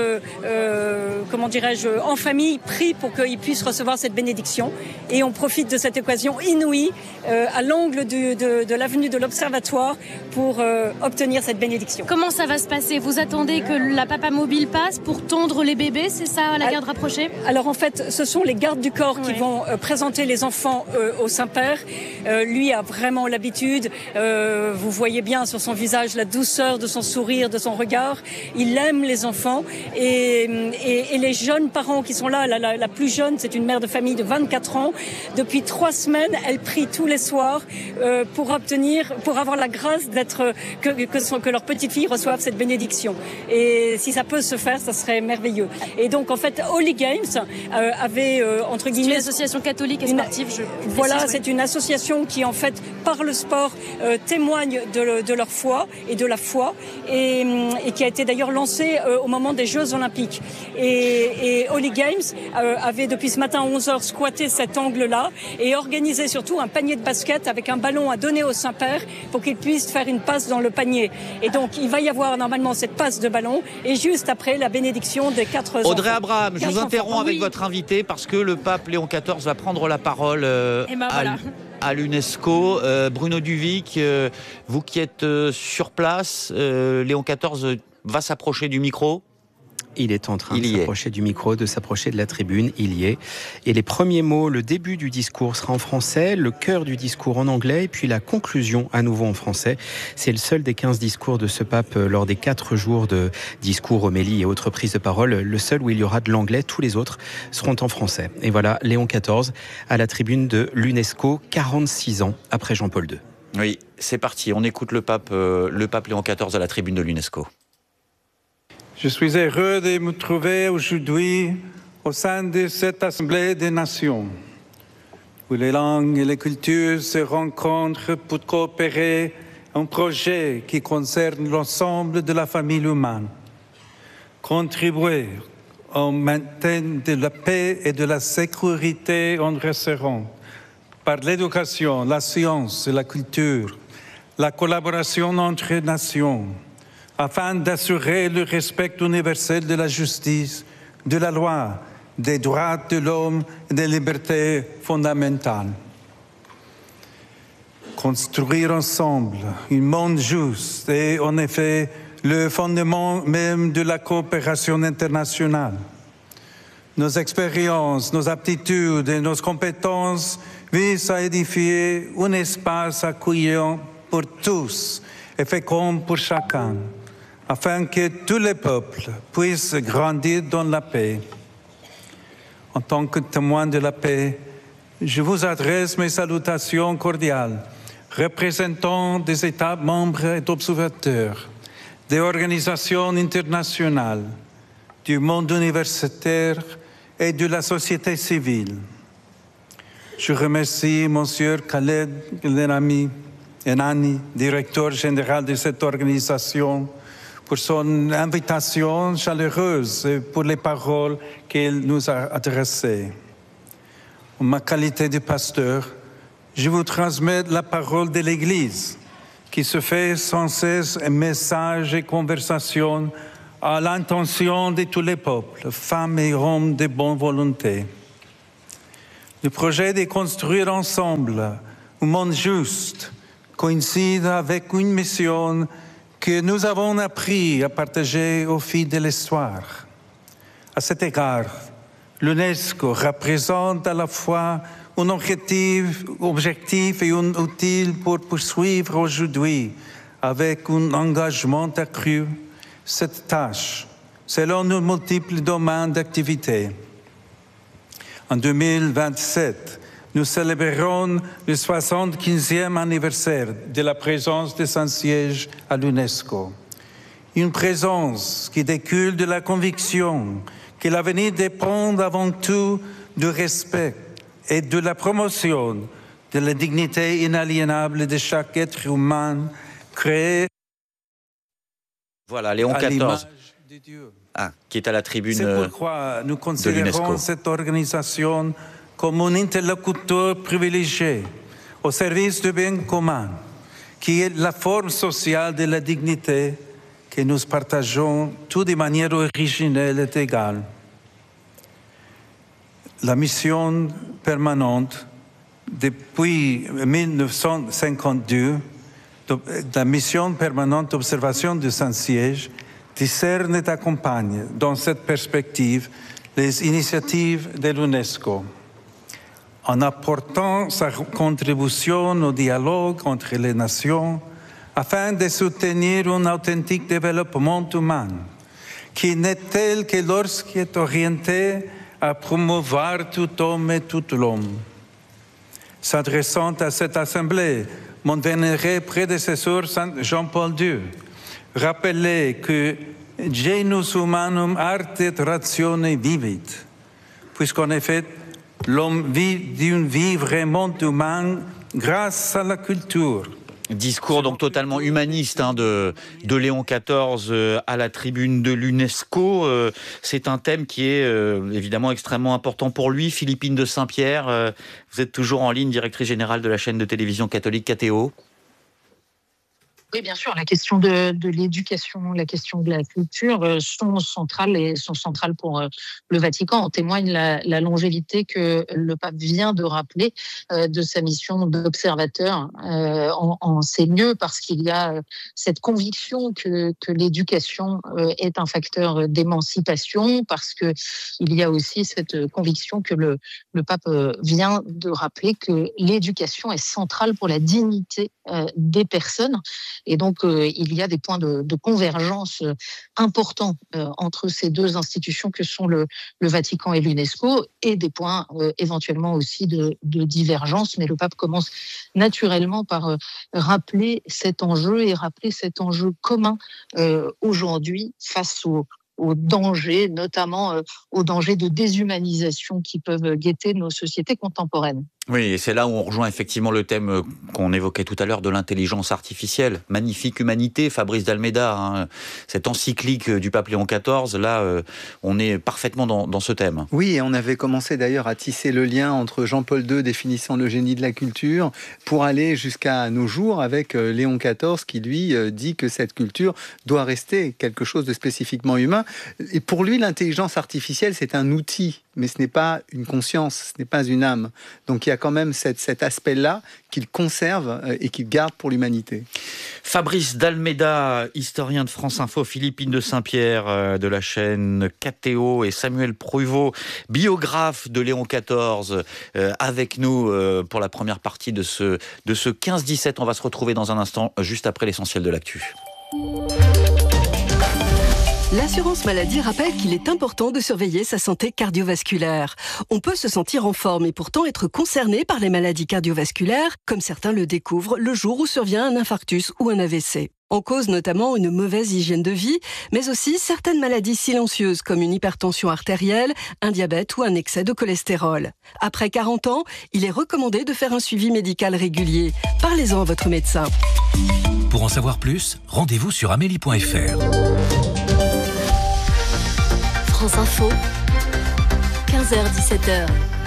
en famille, prient pour qu'ils puissent recevoir cette bénédiction. Et on profite de cette occasion inouïe à l'angle de l'avenue de l'Observatoire pour obtenir cette bénédiction. Comment ça va se passer ? Vous attendez que la Papa Mobile passe pour tondre les bébés, c'est ça, la garde rapprochée ? Alors en fait, ce sont les gardes du corps qui vont présenter les enfants au Saint-Père. Lui a vraiment l'habitude, vous voyez bien sur son visage la douceur de son sourire, de son regard. Il aime les enfants et les jeunes parents qui sont là, la plus jeune, c'est une mère de famille de 24 ans. Depuis 3 semaines, elle prie tous les soirs pour avoir la grâce que leur petite fille reçoive cette bénédiction. Et si ça peut se faire, ça serait merveilleux. Et donc, en fait, Holy Games avait, entre guillemets... C'est une association catholique et sportive, c'est une association qui, en fait, par le sport, témoigne de leur foi et de la foi et qui a été d'ailleurs lancée au moment des Jeux Olympiques. Et Holy Games avait, depuis ce matin à 11h, squatté cet angle-là et organisé surtout un panier de basket avec un ballon à donner au Saint-Père pour qu'il puisse faire une passe dans le panier. Et donc, il va y avoir normalement cette passe de ballon et juste après la bénédiction des 4 enfants. Audrey Abraham, je vous interromps avec votre invité parce que le pape Léon XIV va prendre la parole à l'UNESCO. Bruno Duvic, vous qui êtes sur place, Léon XIV va s'approcher du micro. Il est en train de s'approcher du micro, de s'approcher de la tribune, il y est. Et les premiers mots, le début du discours sera en français, le cœur du discours en anglais, et puis la conclusion à nouveau en français. C'est le seul des 15 discours de ce pape lors des 4 jours de discours, homélie et autres prises de parole, le seul où il y aura de l'anglais, tous les autres seront en français. Et voilà, Léon XIV à la tribune de l'UNESCO, 46 ans après Jean-Paul II. Oui, c'est parti, on écoute le pape Léon XIV à la tribune de l'UNESCO. Je suis heureux de me trouver aujourd'hui au sein de cette Assemblée des Nations, où les langues et les cultures se rencontrent pour coopérer à un projet qui concerne l'ensemble de la famille humaine. Contribuer au maintien de la paix et de la sécurité en resserrant, par l'éducation, la science et la culture, la collaboration entre nations, afin d'assurer le respect universel de la justice, de la loi, des droits de l'homme et des libertés fondamentales. Construire ensemble un monde juste est en effet le fondement même de la coopération internationale. Nos expériences, nos aptitudes et nos compétences visent à édifier un espace accueillant pour tous et fécond pour chacun, afin que tous les peuples puissent grandir dans la paix. En tant que témoin de la paix, je vous adresse mes salutations cordiales, représentant des États membres et observateurs, des organisations internationales, du monde universitaire et de la société civile. Je remercie M. Khaled Enani, directeur général de cette organisation, pour son invitation chaleureuse et pour les paroles qu'il nous a adressées. En ma qualité de pasteur, je vous transmets la parole de l'Église, qui se fait sans cesse un message et conversation à l'intention de tous les peuples, femmes et hommes de bonne volonté. Le projet de construire ensemble un monde juste coïncide avec une mission que nous avons appris à partager au fil de l'histoire. À cet égard, l'UNESCO représente à la fois un objectif et un outil pour poursuivre aujourd'hui, avec un engagement accru, cette tâche, selon nos multiples domaines d'activité. En 2027, nous célébrerons le 75e anniversaire de la présence de Saint-Siège à l'UNESCO. Une présence qui découle de la conviction que l'avenir dépend avant tout du respect et de la promotion de la dignité inaliénable de chaque être humain créé. Voilà, Léon XIV, qui est à la tribune de l'UNESCO. C'est pourquoi nous considérons cette organisation comme un interlocuteur privilégié au service du bien commun, qui est la forme sociale de la dignité que nous partageons tous de manière originelle et égale. La mission permanente depuis 1952, la mission permanente d'observation de Saint-Siège discerne et accompagne dans cette perspective les initiatives de l'UNESCO. En apportant sa contribution au dialogue entre les nations afin de soutenir un authentique développement humain qui n'est tel que lorsqu'il est orienté à promouvoir tout homme et tout l'homme. S'adressant à cette assemblée, mon vénéré prédécesseur Jean-Paul II rappelait que genus humanum arte et ratione vivit, puisqu'en effet, l'homme vit d'une vie vraiment humaine grâce à la culture. Discours donc totalement humaniste de Léon XIV à la tribune de l'UNESCO. C'est un thème qui est évidemment extrêmement important pour lui. Philippine de Saint-Pierre, vous êtes toujours en ligne, directrice générale de la chaîne de télévision catholique KTO. Oui, bien sûr, la question de l'éducation, la question de la culture sont centrales pour le Vatican. En témoigne la longévité que le pape vient de rappeler de sa mission d'observateur en ces lieux, parce qu'il y a cette conviction que l'éducation est un facteur d'émancipation, parce que il y a aussi cette conviction que le pape vient de rappeler que l'éducation est centrale pour la dignité des personnes. Et donc, il y a des points de convergence importants entre ces deux institutions que sont le Vatican et l'UNESCO, et des points éventuellement aussi de divergence. Mais le pape commence naturellement par rappeler cet enjeu commun aujourd'hui face aux dangers, notamment aux dangers de déshumanisation qui peuvent guetter nos sociétés contemporaines. Oui, et c'est là où on rejoint effectivement le thème qu'on évoquait tout à l'heure de l'intelligence artificielle. Magnifique humanité, Fabrice d'Almeida, cette encyclique du pape Léon XIV, là, on est parfaitement dans ce thème. Oui, et on avait commencé d'ailleurs à tisser le lien entre Jean-Paul II définissant le génie de la culture pour aller jusqu'à nos jours avec Léon XIV qui, lui, dit que cette culture doit rester quelque chose de spécifiquement humain. Et pour lui, l'intelligence artificielle, c'est un outil, mais ce n'est pas une conscience, ce n'est pas une âme. Donc il y a quand même cet aspect-là qu'il conserve et qu'il garde pour l'humanité. Fabrice D'Almeida, historien de France Info, Philippine de Saint-Pierre de la chaîne KTO et Samuel Pruvot, biographe de Léon XIV, avec nous pour la première partie de ce 15-17. On va se retrouver dans un instant, juste après l'essentiel de l'actu. L'assurance maladie rappelle qu'il est important de surveiller sa santé cardiovasculaire. On peut se sentir en forme et pourtant être concerné par les maladies cardiovasculaires, comme certains le découvrent le jour où survient un infarctus ou un AVC. En cause notamment une mauvaise hygiène de vie, mais aussi certaines maladies silencieuses comme une hypertension artérielle, un diabète ou un excès de cholestérol. Après 40 ans, il est recommandé de faire un suivi médical régulier. Parlez-en à votre médecin. Pour en savoir plus, rendez-vous sur amélie.fr. France Info, 15h-17h.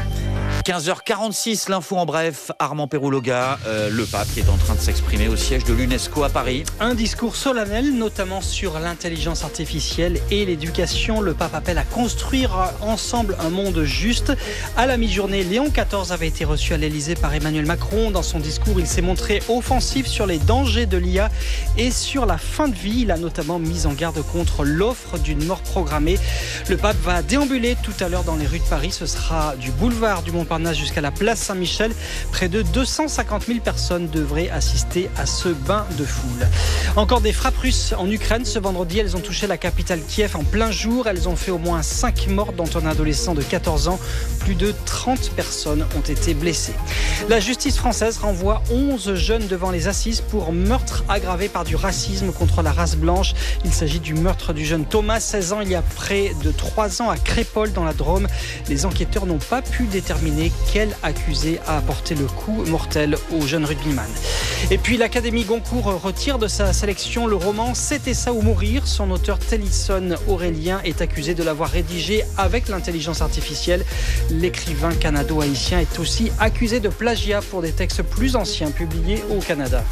15h46, l'info en bref. Armand Perrouloga, le pape qui est en train de s'exprimer au siège de l'UNESCO à Paris. Un discours solennel, notamment sur l'intelligence artificielle et l'éducation. Le pape appelle à construire ensemble un monde juste. À la mi-journée, Léon XIV avait été reçu à l'Elysée par Emmanuel Macron. Dans son discours, il s'est montré offensif sur les dangers de l'IA et sur la fin de vie. Il a notamment mis en garde contre l'offre d'une mort programmée. Le pape va déambuler tout à l'heure dans les rues de Paris. Ce sera du boulevard du Montparnasse jusqu'à la place Saint-Michel. Près de 250 000 personnes devraient assister à ce bain de foule. Encore des frappes russes en Ukraine. Ce vendredi, elles ont touché la capitale Kiev en plein jour. Elles ont fait au moins 5 morts, dont un adolescent de 14 ans. Plus de 30 personnes ont été blessées. La justice française renvoie 11 jeunes devant les assises pour meurtre aggravé par du racisme contre la race blanche. Il s'agit du meurtre du jeune Thomas, 16 ans, il y a près de 3 ans à Crépol dans la Drôme. Les enquêteurs n'ont pas pu déterminer quel accusé a apporté le coup mortel au jeune rugbyman. Et puis l'Académie Goncourt retire de sa sélection le roman C'était ça ou mourir. Son auteur Tennyson Aurélien est accusé de l'avoir rédigé avec l'intelligence artificielle. L'écrivain canado-haïtien est aussi accusé de plagiat pour des textes plus anciens publiés au Canada.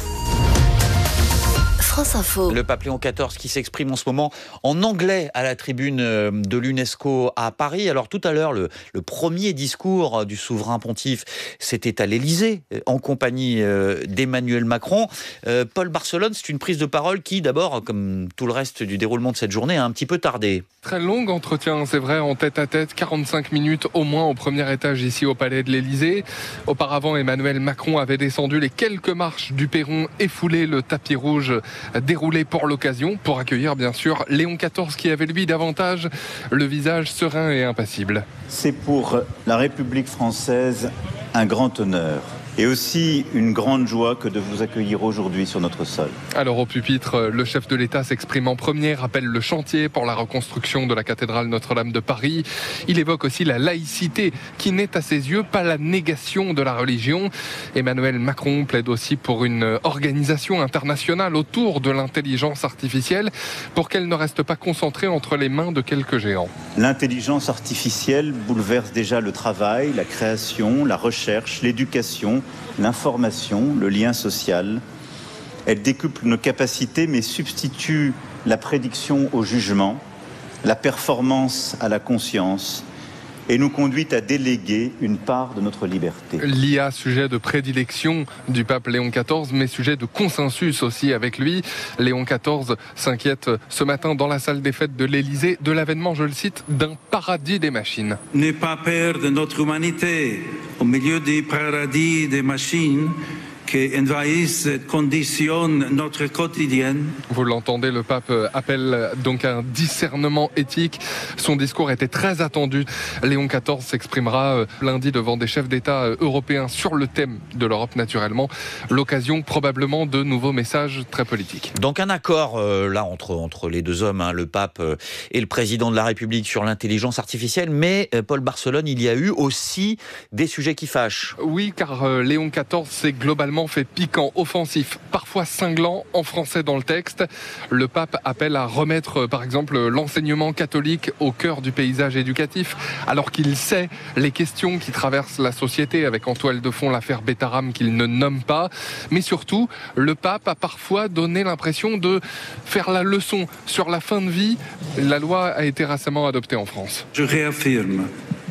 France Info. Le pape Léon XIV qui s'exprime en ce moment en anglais à la tribune de l'UNESCO à Paris. Alors tout à l'heure, le premier discours du souverain pontife, c'était à l'Élysée, en compagnie d'Emmanuel Macron. Paul Barcelone, c'est une prise de parole qui, d'abord, comme tout le reste du déroulement de cette journée, a un petit peu tardé. Très long entretien, c'est vrai, en tête-à-tête, 45 minutes au moins au premier étage ici au palais de l'Élysée. Auparavant, Emmanuel Macron avait descendu les quelques marches du perron et foulé le tapis rouge déroulé pour l'occasion, pour accueillir bien sûr Léon XIV qui avait lui davantage le visage serein et impassible. C'est pour la République française un grand honneur et aussi une grande joie que de vous accueillir aujourd'hui sur notre sol. Alors au pupitre, le chef de l'État s'exprime en premier, rappelle le chantier pour la reconstruction de la cathédrale Notre-Dame de Paris. Il évoque aussi la laïcité qui n'est à ses yeux pas la négation de la religion. Emmanuel Macron plaide aussi pour une organisation internationale autour de l'intelligence artificielle pour qu'elle ne reste pas concentrée entre les mains de quelques géants. L'intelligence artificielle bouleverse déjà le travail, la création, la recherche, l'éducation, l'information, le lien social. Elle décuple nos capacités mais substitue la prédiction au jugement, la performance à la conscience et nous conduit à déléguer une part de notre liberté. L'IA, sujet de prédilection du pape Léon XIV, mais sujet de consensus aussi avec lui. Léon XIV s'inquiète ce matin dans la salle des fêtes de l'Élysée de l'avènement, je le cite, d'un paradis des machines. N'aie pas peur de notre humanité au milieu du paradis des machines qui envahissent et conditionnent notre quotidien. Vous l'entendez, le pape appelle donc à un discernement éthique. Son discours était très attendu. Léon XIV s'exprimera lundi devant des chefs d'État européens sur le thème de l'Europe naturellement. L'occasion probablement de nouveaux messages très politiques. Donc un accord là entre les deux hommes, le pape et le président de la République sur l'intelligence artificielle. Mais Paul Barcelone, il y a eu aussi des sujets qui fâchent. Oui, car Léon XIV s'est globalement fait piquant, offensif, parfois cinglant en français dans le texte. Le pape appelle à remettre par exemple l'enseignement catholique au cœur du paysage éducatif, alors qu'il sait les questions qui traversent la société, avec en toile de fond l'affaire Bétaram qu'il ne nomme pas. Mais surtout, le pape a parfois donné l'impression de faire la leçon sur la fin de vie. La loi a été récemment adoptée en France. Je réaffirme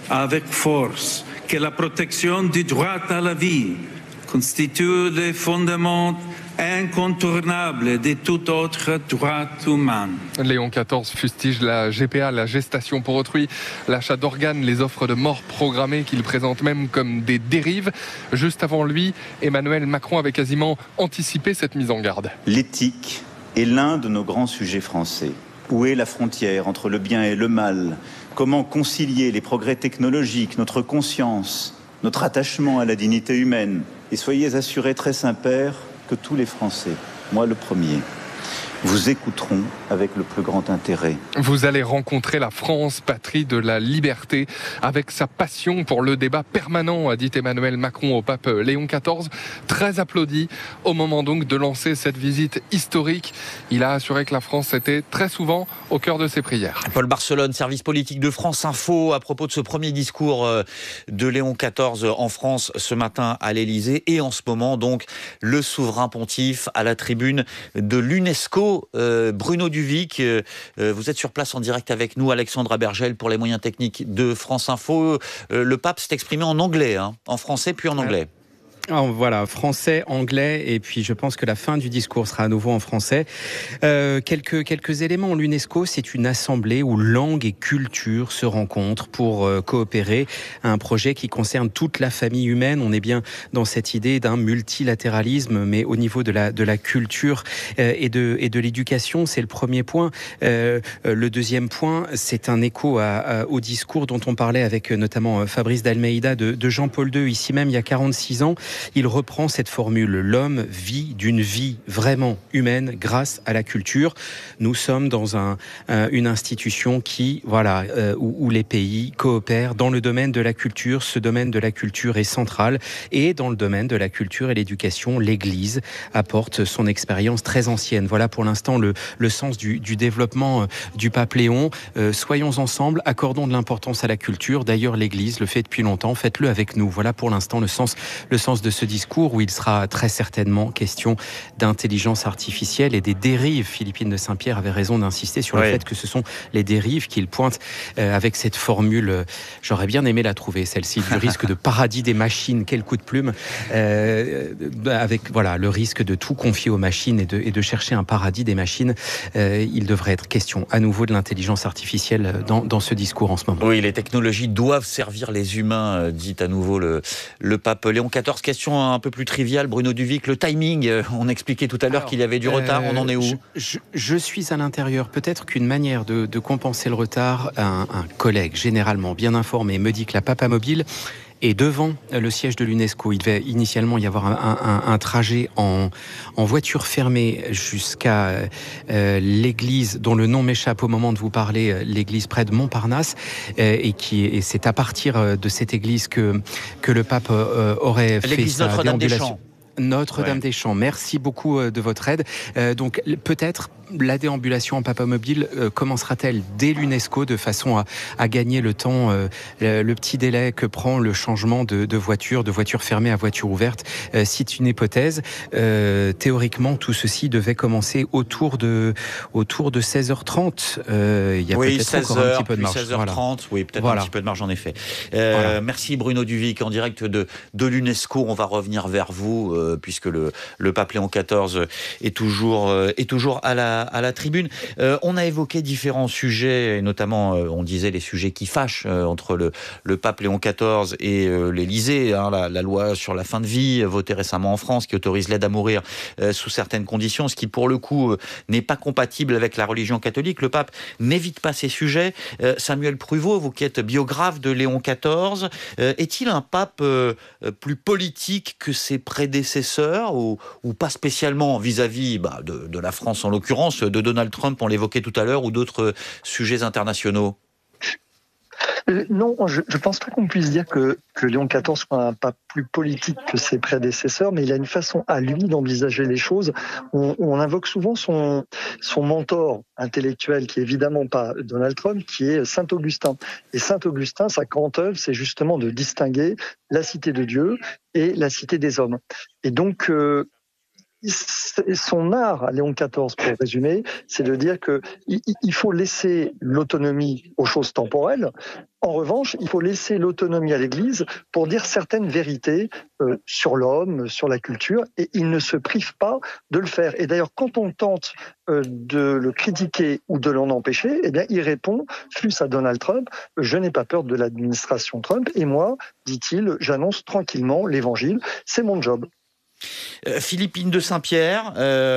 avec force que la protection du droit à la vie constitue le fondement incontournable de tout autre droit humain. Léon XIV fustige la GPA, la gestation pour autrui, l'achat d'organes, les offres de mort programmées qu'il présente même comme des dérives. Juste avant lui, Emmanuel Macron avait quasiment anticipé cette mise en garde. L'éthique est l'un de nos grands sujets français. Où est la frontière entre le bien et le mal? Comment concilier les progrès technologiques, notre conscience, notre attachement à la dignité humaine? Et soyez assurés, très Saint-Père, que tous les Français, moi le premier, vous écouteront avec le plus grand intérêt. Vous allez rencontrer la France, patrie de la liberté, avec sa passion pour le débat permanent, a dit Emmanuel Macron au pape Léon XIV, très applaudi au moment donc de lancer cette visite historique. Il a assuré que la France était très souvent au cœur de ses prières. Paul Barcelone, service politique de France Info, à propos de ce premier discours de Léon XIV en France ce matin à l'Élysée, et en ce moment donc le souverain pontife à la tribune de l'UNESCO. Bruno Duvic, vous êtes sur place en direct avec nous, Alexandra Bergel pour les moyens techniques de France Info. Le pape s'est exprimé en anglais, en français puis en anglais. Voilà, français, anglais, et puis je pense que la fin du discours sera à nouveau en français. Quelques éléments. L'UNESCO, c'est une assemblée où langue et culture se rencontrent pour coopérer à un projet qui concerne toute la famille humaine. On est bien dans cette idée d'un multilatéralisme, mais au niveau de la culture et de l'éducation, c'est le premier point. Le deuxième point, c'est un écho au discours dont on parlait avec notamment Fabrice d'Almeida de Jean-Paul II, ici même il y a 46 ans. Il reprend cette formule. L'homme vit d'une vie vraiment humaine grâce à la culture. Nous sommes dans une institution qui, où les pays coopèrent dans le domaine de la culture. Ce domaine de la culture est central. Et dans le domaine de la culture et l'éducation, l'Église apporte son expérience très ancienne. Voilà pour l'instant le sens du développement du pape Léon. Soyons ensemble, accordons de l'importance à la culture. D'ailleurs, l'Église le fait depuis longtemps. Faites-le avec nous. Voilà pour l'instant le sens de ce discours où il sera très certainement question d'intelligence artificielle et des dérives. Philippine de Saint-Pierre avait raison d'insister sur le fait que ce sont les dérives qu'il pointe avec cette formule. J'aurais bien aimé la trouver, celle-ci, du risque de paradis des machines. Quel coup de plume, avec le risque de tout confier aux machines et de chercher un paradis des machines. Il devrait être question à nouveau de l'intelligence artificielle dans ce discours en ce moment. Oui, les technologies doivent servir les humains, dit à nouveau le pape Léon XIV. Question un peu plus triviale, Bruno Duvic, le timing, on expliquait tout à l'heure qu'il y avait du retard, on en est où? Je suis à l'intérieur. Peut-être qu'une manière de compenser le retard, un collègue généralement bien informé me dit que la Papamobile est devant le siège de l'UNESCO. Il devait initialement y avoir un trajet en voiture fermée jusqu'à l'église dont le nom m'échappe au moment de vous parler, l'église près de Montparnasse, et c'est à partir de cette église que le pape aurait fait sa déambulation. Notre-Dame-des-Champs. Merci beaucoup de votre aide. Donc peut-être la déambulation en Papamobile commencera-t-elle dès l'UNESCO de façon à gagner le temps, le petit délai que prend le changement de voiture fermée à voiture ouverte. C'est une hypothèse. Théoriquement, tout ceci devait commencer autour de 16h30. Il y a peut-être encore un petit peu de marge. 16h30, oui, peut-être un petit peu de marge en effet. Merci Bruno Duvic, en direct de l'UNESCO. On va revenir vers vous, puisque le pape Léon XIV est toujours à la tribune. On a évoqué différents sujets, et notamment, on disait les sujets qui fâchent entre le pape Léon XIV et l'Élysée. La loi sur la fin de vie, votée récemment en France, qui autorise l'aide à mourir sous certaines conditions, ce qui, pour le coup, n'est pas compatible avec la religion catholique. Le pape n'évite pas ces sujets. Samuel Pruvot, vous qui êtes biographe de Léon XIV, est-il un pape plus politique que ses prédécesseurs ou pas spécialement vis-à-vis de la France en l'occurrence, de Donald Trump, on l'évoquait tout à l'heure, ou d'autres sujets internationaux? Non, je ne pense pas qu'on puisse dire que Léon XIV soit un pape plus politique que ses prédécesseurs, mais il a une façon à lui d'envisager les choses. On invoque souvent son mentor intellectuel, qui est évidemment pas Donald Trump, qui est Saint Augustin. Et Saint Augustin, sa grande œuvre, c'est justement de distinguer la cité de Dieu et la cité des hommes. Et donc, son art, à Léon XIV, pour résumer, c'est de dire qu'il faut laisser l'autonomie aux choses temporelles. En revanche, il faut laisser l'autonomie à l'Église pour dire certaines vérités sur l'homme, sur la culture, et il ne se prive pas de le faire. Et d'ailleurs, quand on tente de le critiquer ou de l'en empêcher, eh bien, il répond, fût-ce à Donald Trump, je n'ai pas peur de l'administration Trump, et moi, dit-il, j'annonce tranquillement l'Évangile, c'est mon job. Philippine de Saint-Pierre,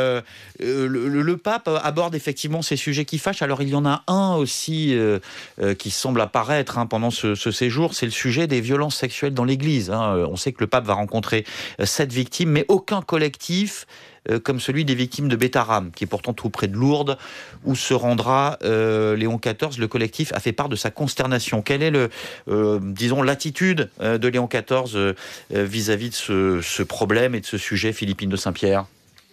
le pape aborde effectivement ces sujets qui fâchent. Alors il y en a un aussi qui semble apparaître pendant ce séjour, c'est le sujet des violences sexuelles dans l'Église. On sait que le pape va rencontrer 7 victimes, mais aucun collectif comme celui des victimes de Bétharram, qui est pourtant tout près de Lourdes, où se rendra Léon XIV. Le collectif a fait part de sa consternation. Quelle est l'attitude de Léon XIV vis-à-vis de ce problème et de ce sujet, Philippine de Saint-Pierre?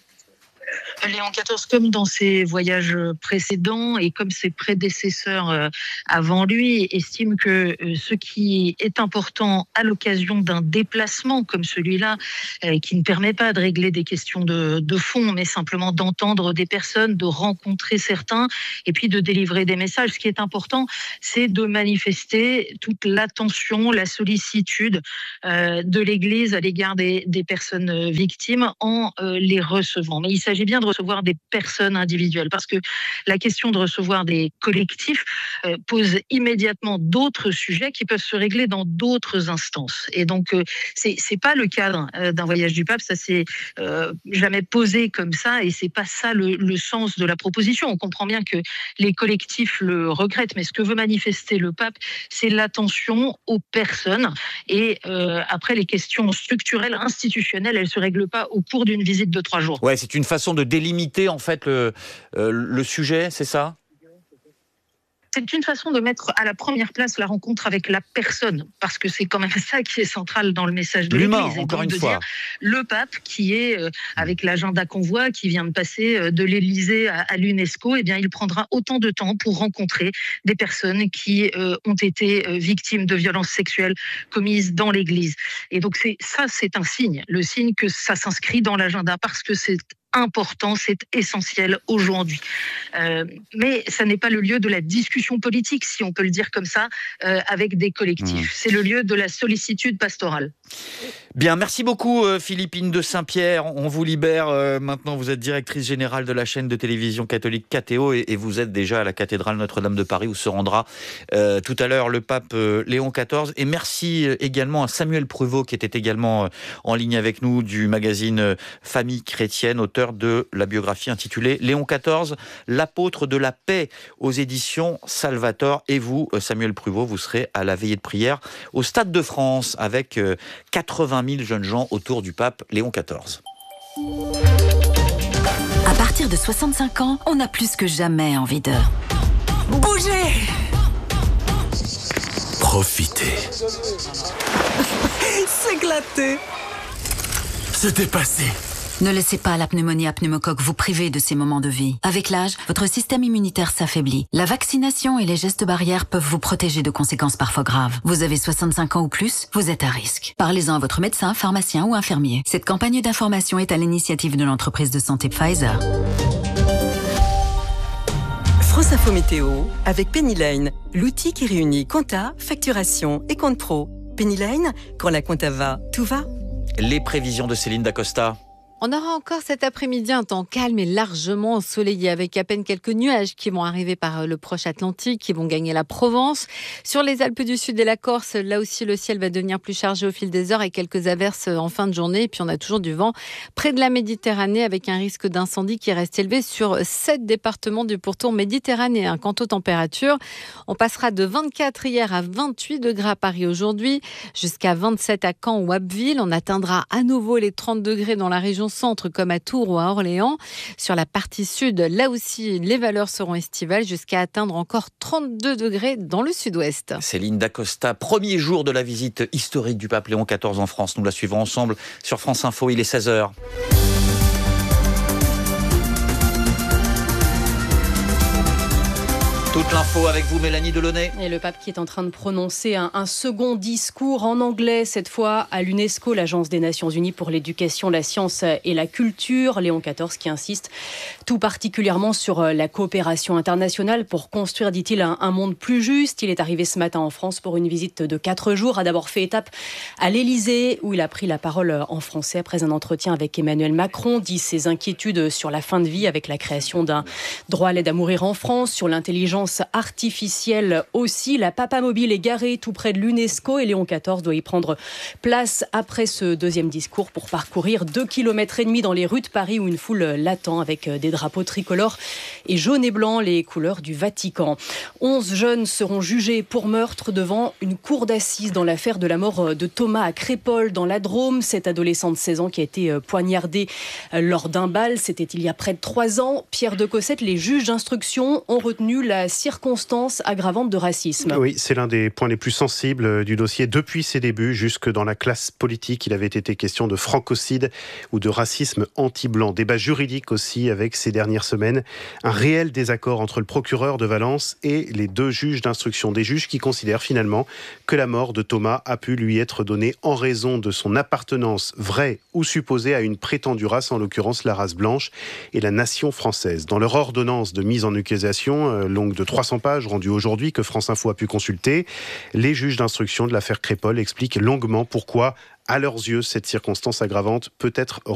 Léon XIV, comme dans ses voyages précédents et comme ses prédécesseurs avant lui, estime que ce qui est important à l'occasion d'un déplacement comme celui-là, qui ne permet pas de régler des questions de fond, mais simplement d'entendre des personnes, de rencontrer certains et puis de délivrer des messages. Ce qui est important, c'est de manifester toute l'attention, la sollicitude de l'Église à l'égard des personnes victimes en les recevant. Mais il s'agit bien de recevoir des personnes individuelles, parce que la question de recevoir des collectifs pose immédiatement d'autres sujets qui peuvent se régler dans d'autres instances. Et donc, c'est pas le cadre d'un voyage du pape, ça s'est jamais posé comme ça, et c'est pas ça le sens de la proposition. On comprend bien que les collectifs le regrettent, mais ce que veut manifester le pape, c'est l'attention aux personnes. Et après, les questions structurelles, institutionnelles, elles se règlent pas au cours d'une visite de 3 jours. Ouais, c'est une façon de délimiter en fait le sujet, c'est ça ? C'est une façon de mettre à la première place la rencontre avec la personne, parce que c'est quand même ça qui est central dans le message de l'Église. L'humain, encore une fois. Dire, le pape qui est avec l'agenda convoi, qui vient de passer de l'Élysée à l'UNESCO, eh bien, il prendra autant de temps pour rencontrer des personnes qui ont été victimes de violences sexuelles commises dans l'Église. Et donc c'est un signe, le signe que ça s'inscrit dans l'agenda, parce que c'est important, c'est essentiel aujourd'hui. Mais ça n'est pas le lieu de la discussion politique, si on peut le dire comme ça, avec des collectifs. C'est le lieu de la sollicitude pastorale. Bien, merci beaucoup Philippine de Saint-Pierre. On vous libère maintenant. Vous êtes directrice générale de la chaîne de télévision catholique KTO et vous êtes déjà à la cathédrale Notre-Dame de Paris où se rendra tout à l'heure le pape Léon XIV. Et merci également à Samuel Pruvot qui était également en ligne avec nous du magazine Famille chrétienne, auteur de la biographie intitulée Léon XIV, l'apôtre de la paix aux éditions Salvator. Et vous, Samuel Pruvot, vous serez à la veillée de prière au Stade de France avec 80 000 jeunes gens autour du pape Léon XIV. À partir de 65 ans, on a plus que jamais envie de bouger. Profiter. S'éclater. Se dépasser. Ne laissez pas la pneumonie à pneumocoque vous priver de ces moments de vie. Avec l'âge, votre système immunitaire s'affaiblit. La vaccination et les gestes barrières peuvent vous protéger de conséquences parfois graves. Vous avez 65 ans ou plus, vous êtes à risque. Parlez-en à votre médecin, pharmacien ou infirmier. Cette campagne d'information est à l'initiative de l'entreprise de santé Pfizer. France Info Météo avec Penny Lane, l'outil qui réunit compta, facturation et compte pro. Penny Lane, quand la compta va, tout va. Les prévisions de Céline Dacosta. On aura encore cet après-midi un temps calme et largement ensoleillé, avec à peine quelques nuages qui vont arriver par le proche Atlantique, qui vont gagner la Provence. Sur les Alpes du Sud et la Corse, là aussi le ciel va devenir plus chargé au fil des heures et quelques averses en fin de journée. Et puis on a toujours du vent près de la Méditerranée, avec un risque d'incendie qui reste élevé sur 7 départements du pourtour méditerranéen. Quant aux températures, on passera de 24 hier à 28 degrés à Paris aujourd'hui, jusqu'à 27 à Caen ou Abbeville. On atteindra à nouveau les 30 degrés dans la région centre comme à Tours ou à Orléans. Sur la partie sud, là aussi, les valeurs seront estivales jusqu'à atteindre encore 32 degrés dans le sud-ouest. Céline Dacosta, premier jour de la visite historique du pape Léon XIV en France. Nous la suivons ensemble sur France Info, il est 16h. Toute l'info avec vous, Mélanie Delaunay. Et le pape qui est en train de prononcer un second discours en anglais, cette fois à l'UNESCO, l'Agence des Nations Unies pour l'éducation, la science et la culture. Léon XIV qui insiste tout particulièrement sur la coopération internationale pour construire, dit-il, un monde plus juste. Il est arrivé ce matin en France pour une visite de 4 jours. A d'abord fait étape à l'Élysée où il a pris la parole en français après un entretien avec Emmanuel Macron, dit ses inquiétudes sur la fin de vie avec la création d'un droit à l'aide à mourir en France, sur l'intelligence artificielle aussi. La Papa Mobile est garée tout près de l'UNESCO et Léon XIV doit y prendre place après ce deuxième discours pour parcourir 2,5 km dans les rues de Paris où une foule l'attend avec des drapeaux tricolores et jaune et blanc, les couleurs du Vatican. 11 jeunes seront jugés pour meurtre devant une cour d'assises dans l'affaire de la mort de Thomas à Crépol dans la Drôme. Cet adolescent de 16 ans qui a été poignardé lors d'un bal, c'était il y a près de 3 ans. Pierre de Cossette, les juges d'instruction ont retenu la circonstance aggravante de racisme. Oui, c'est l'un des points les plus sensibles du dossier. Depuis ses débuts, jusque dans la classe politique, il avait été question de francocide ou de racisme anti-blanc. Débat juridique aussi avec ces dernières semaines. Un réel désaccord entre le procureur de Valence et les 2 juges d'instruction. Des juges qui considèrent finalement que la mort de Thomas a pu lui être donnée en raison de son appartenance vraie ou supposée à une prétendue race, en l'occurrence la race blanche et la nation française. Dans leur ordonnance de mise en accusation, longue de 300 pages, rendue aujourd'hui, que France Info a pu consulter, les juges d'instruction de l'affaire Crépol expliquent longuement pourquoi, à leurs yeux, cette circonstance aggravante peut être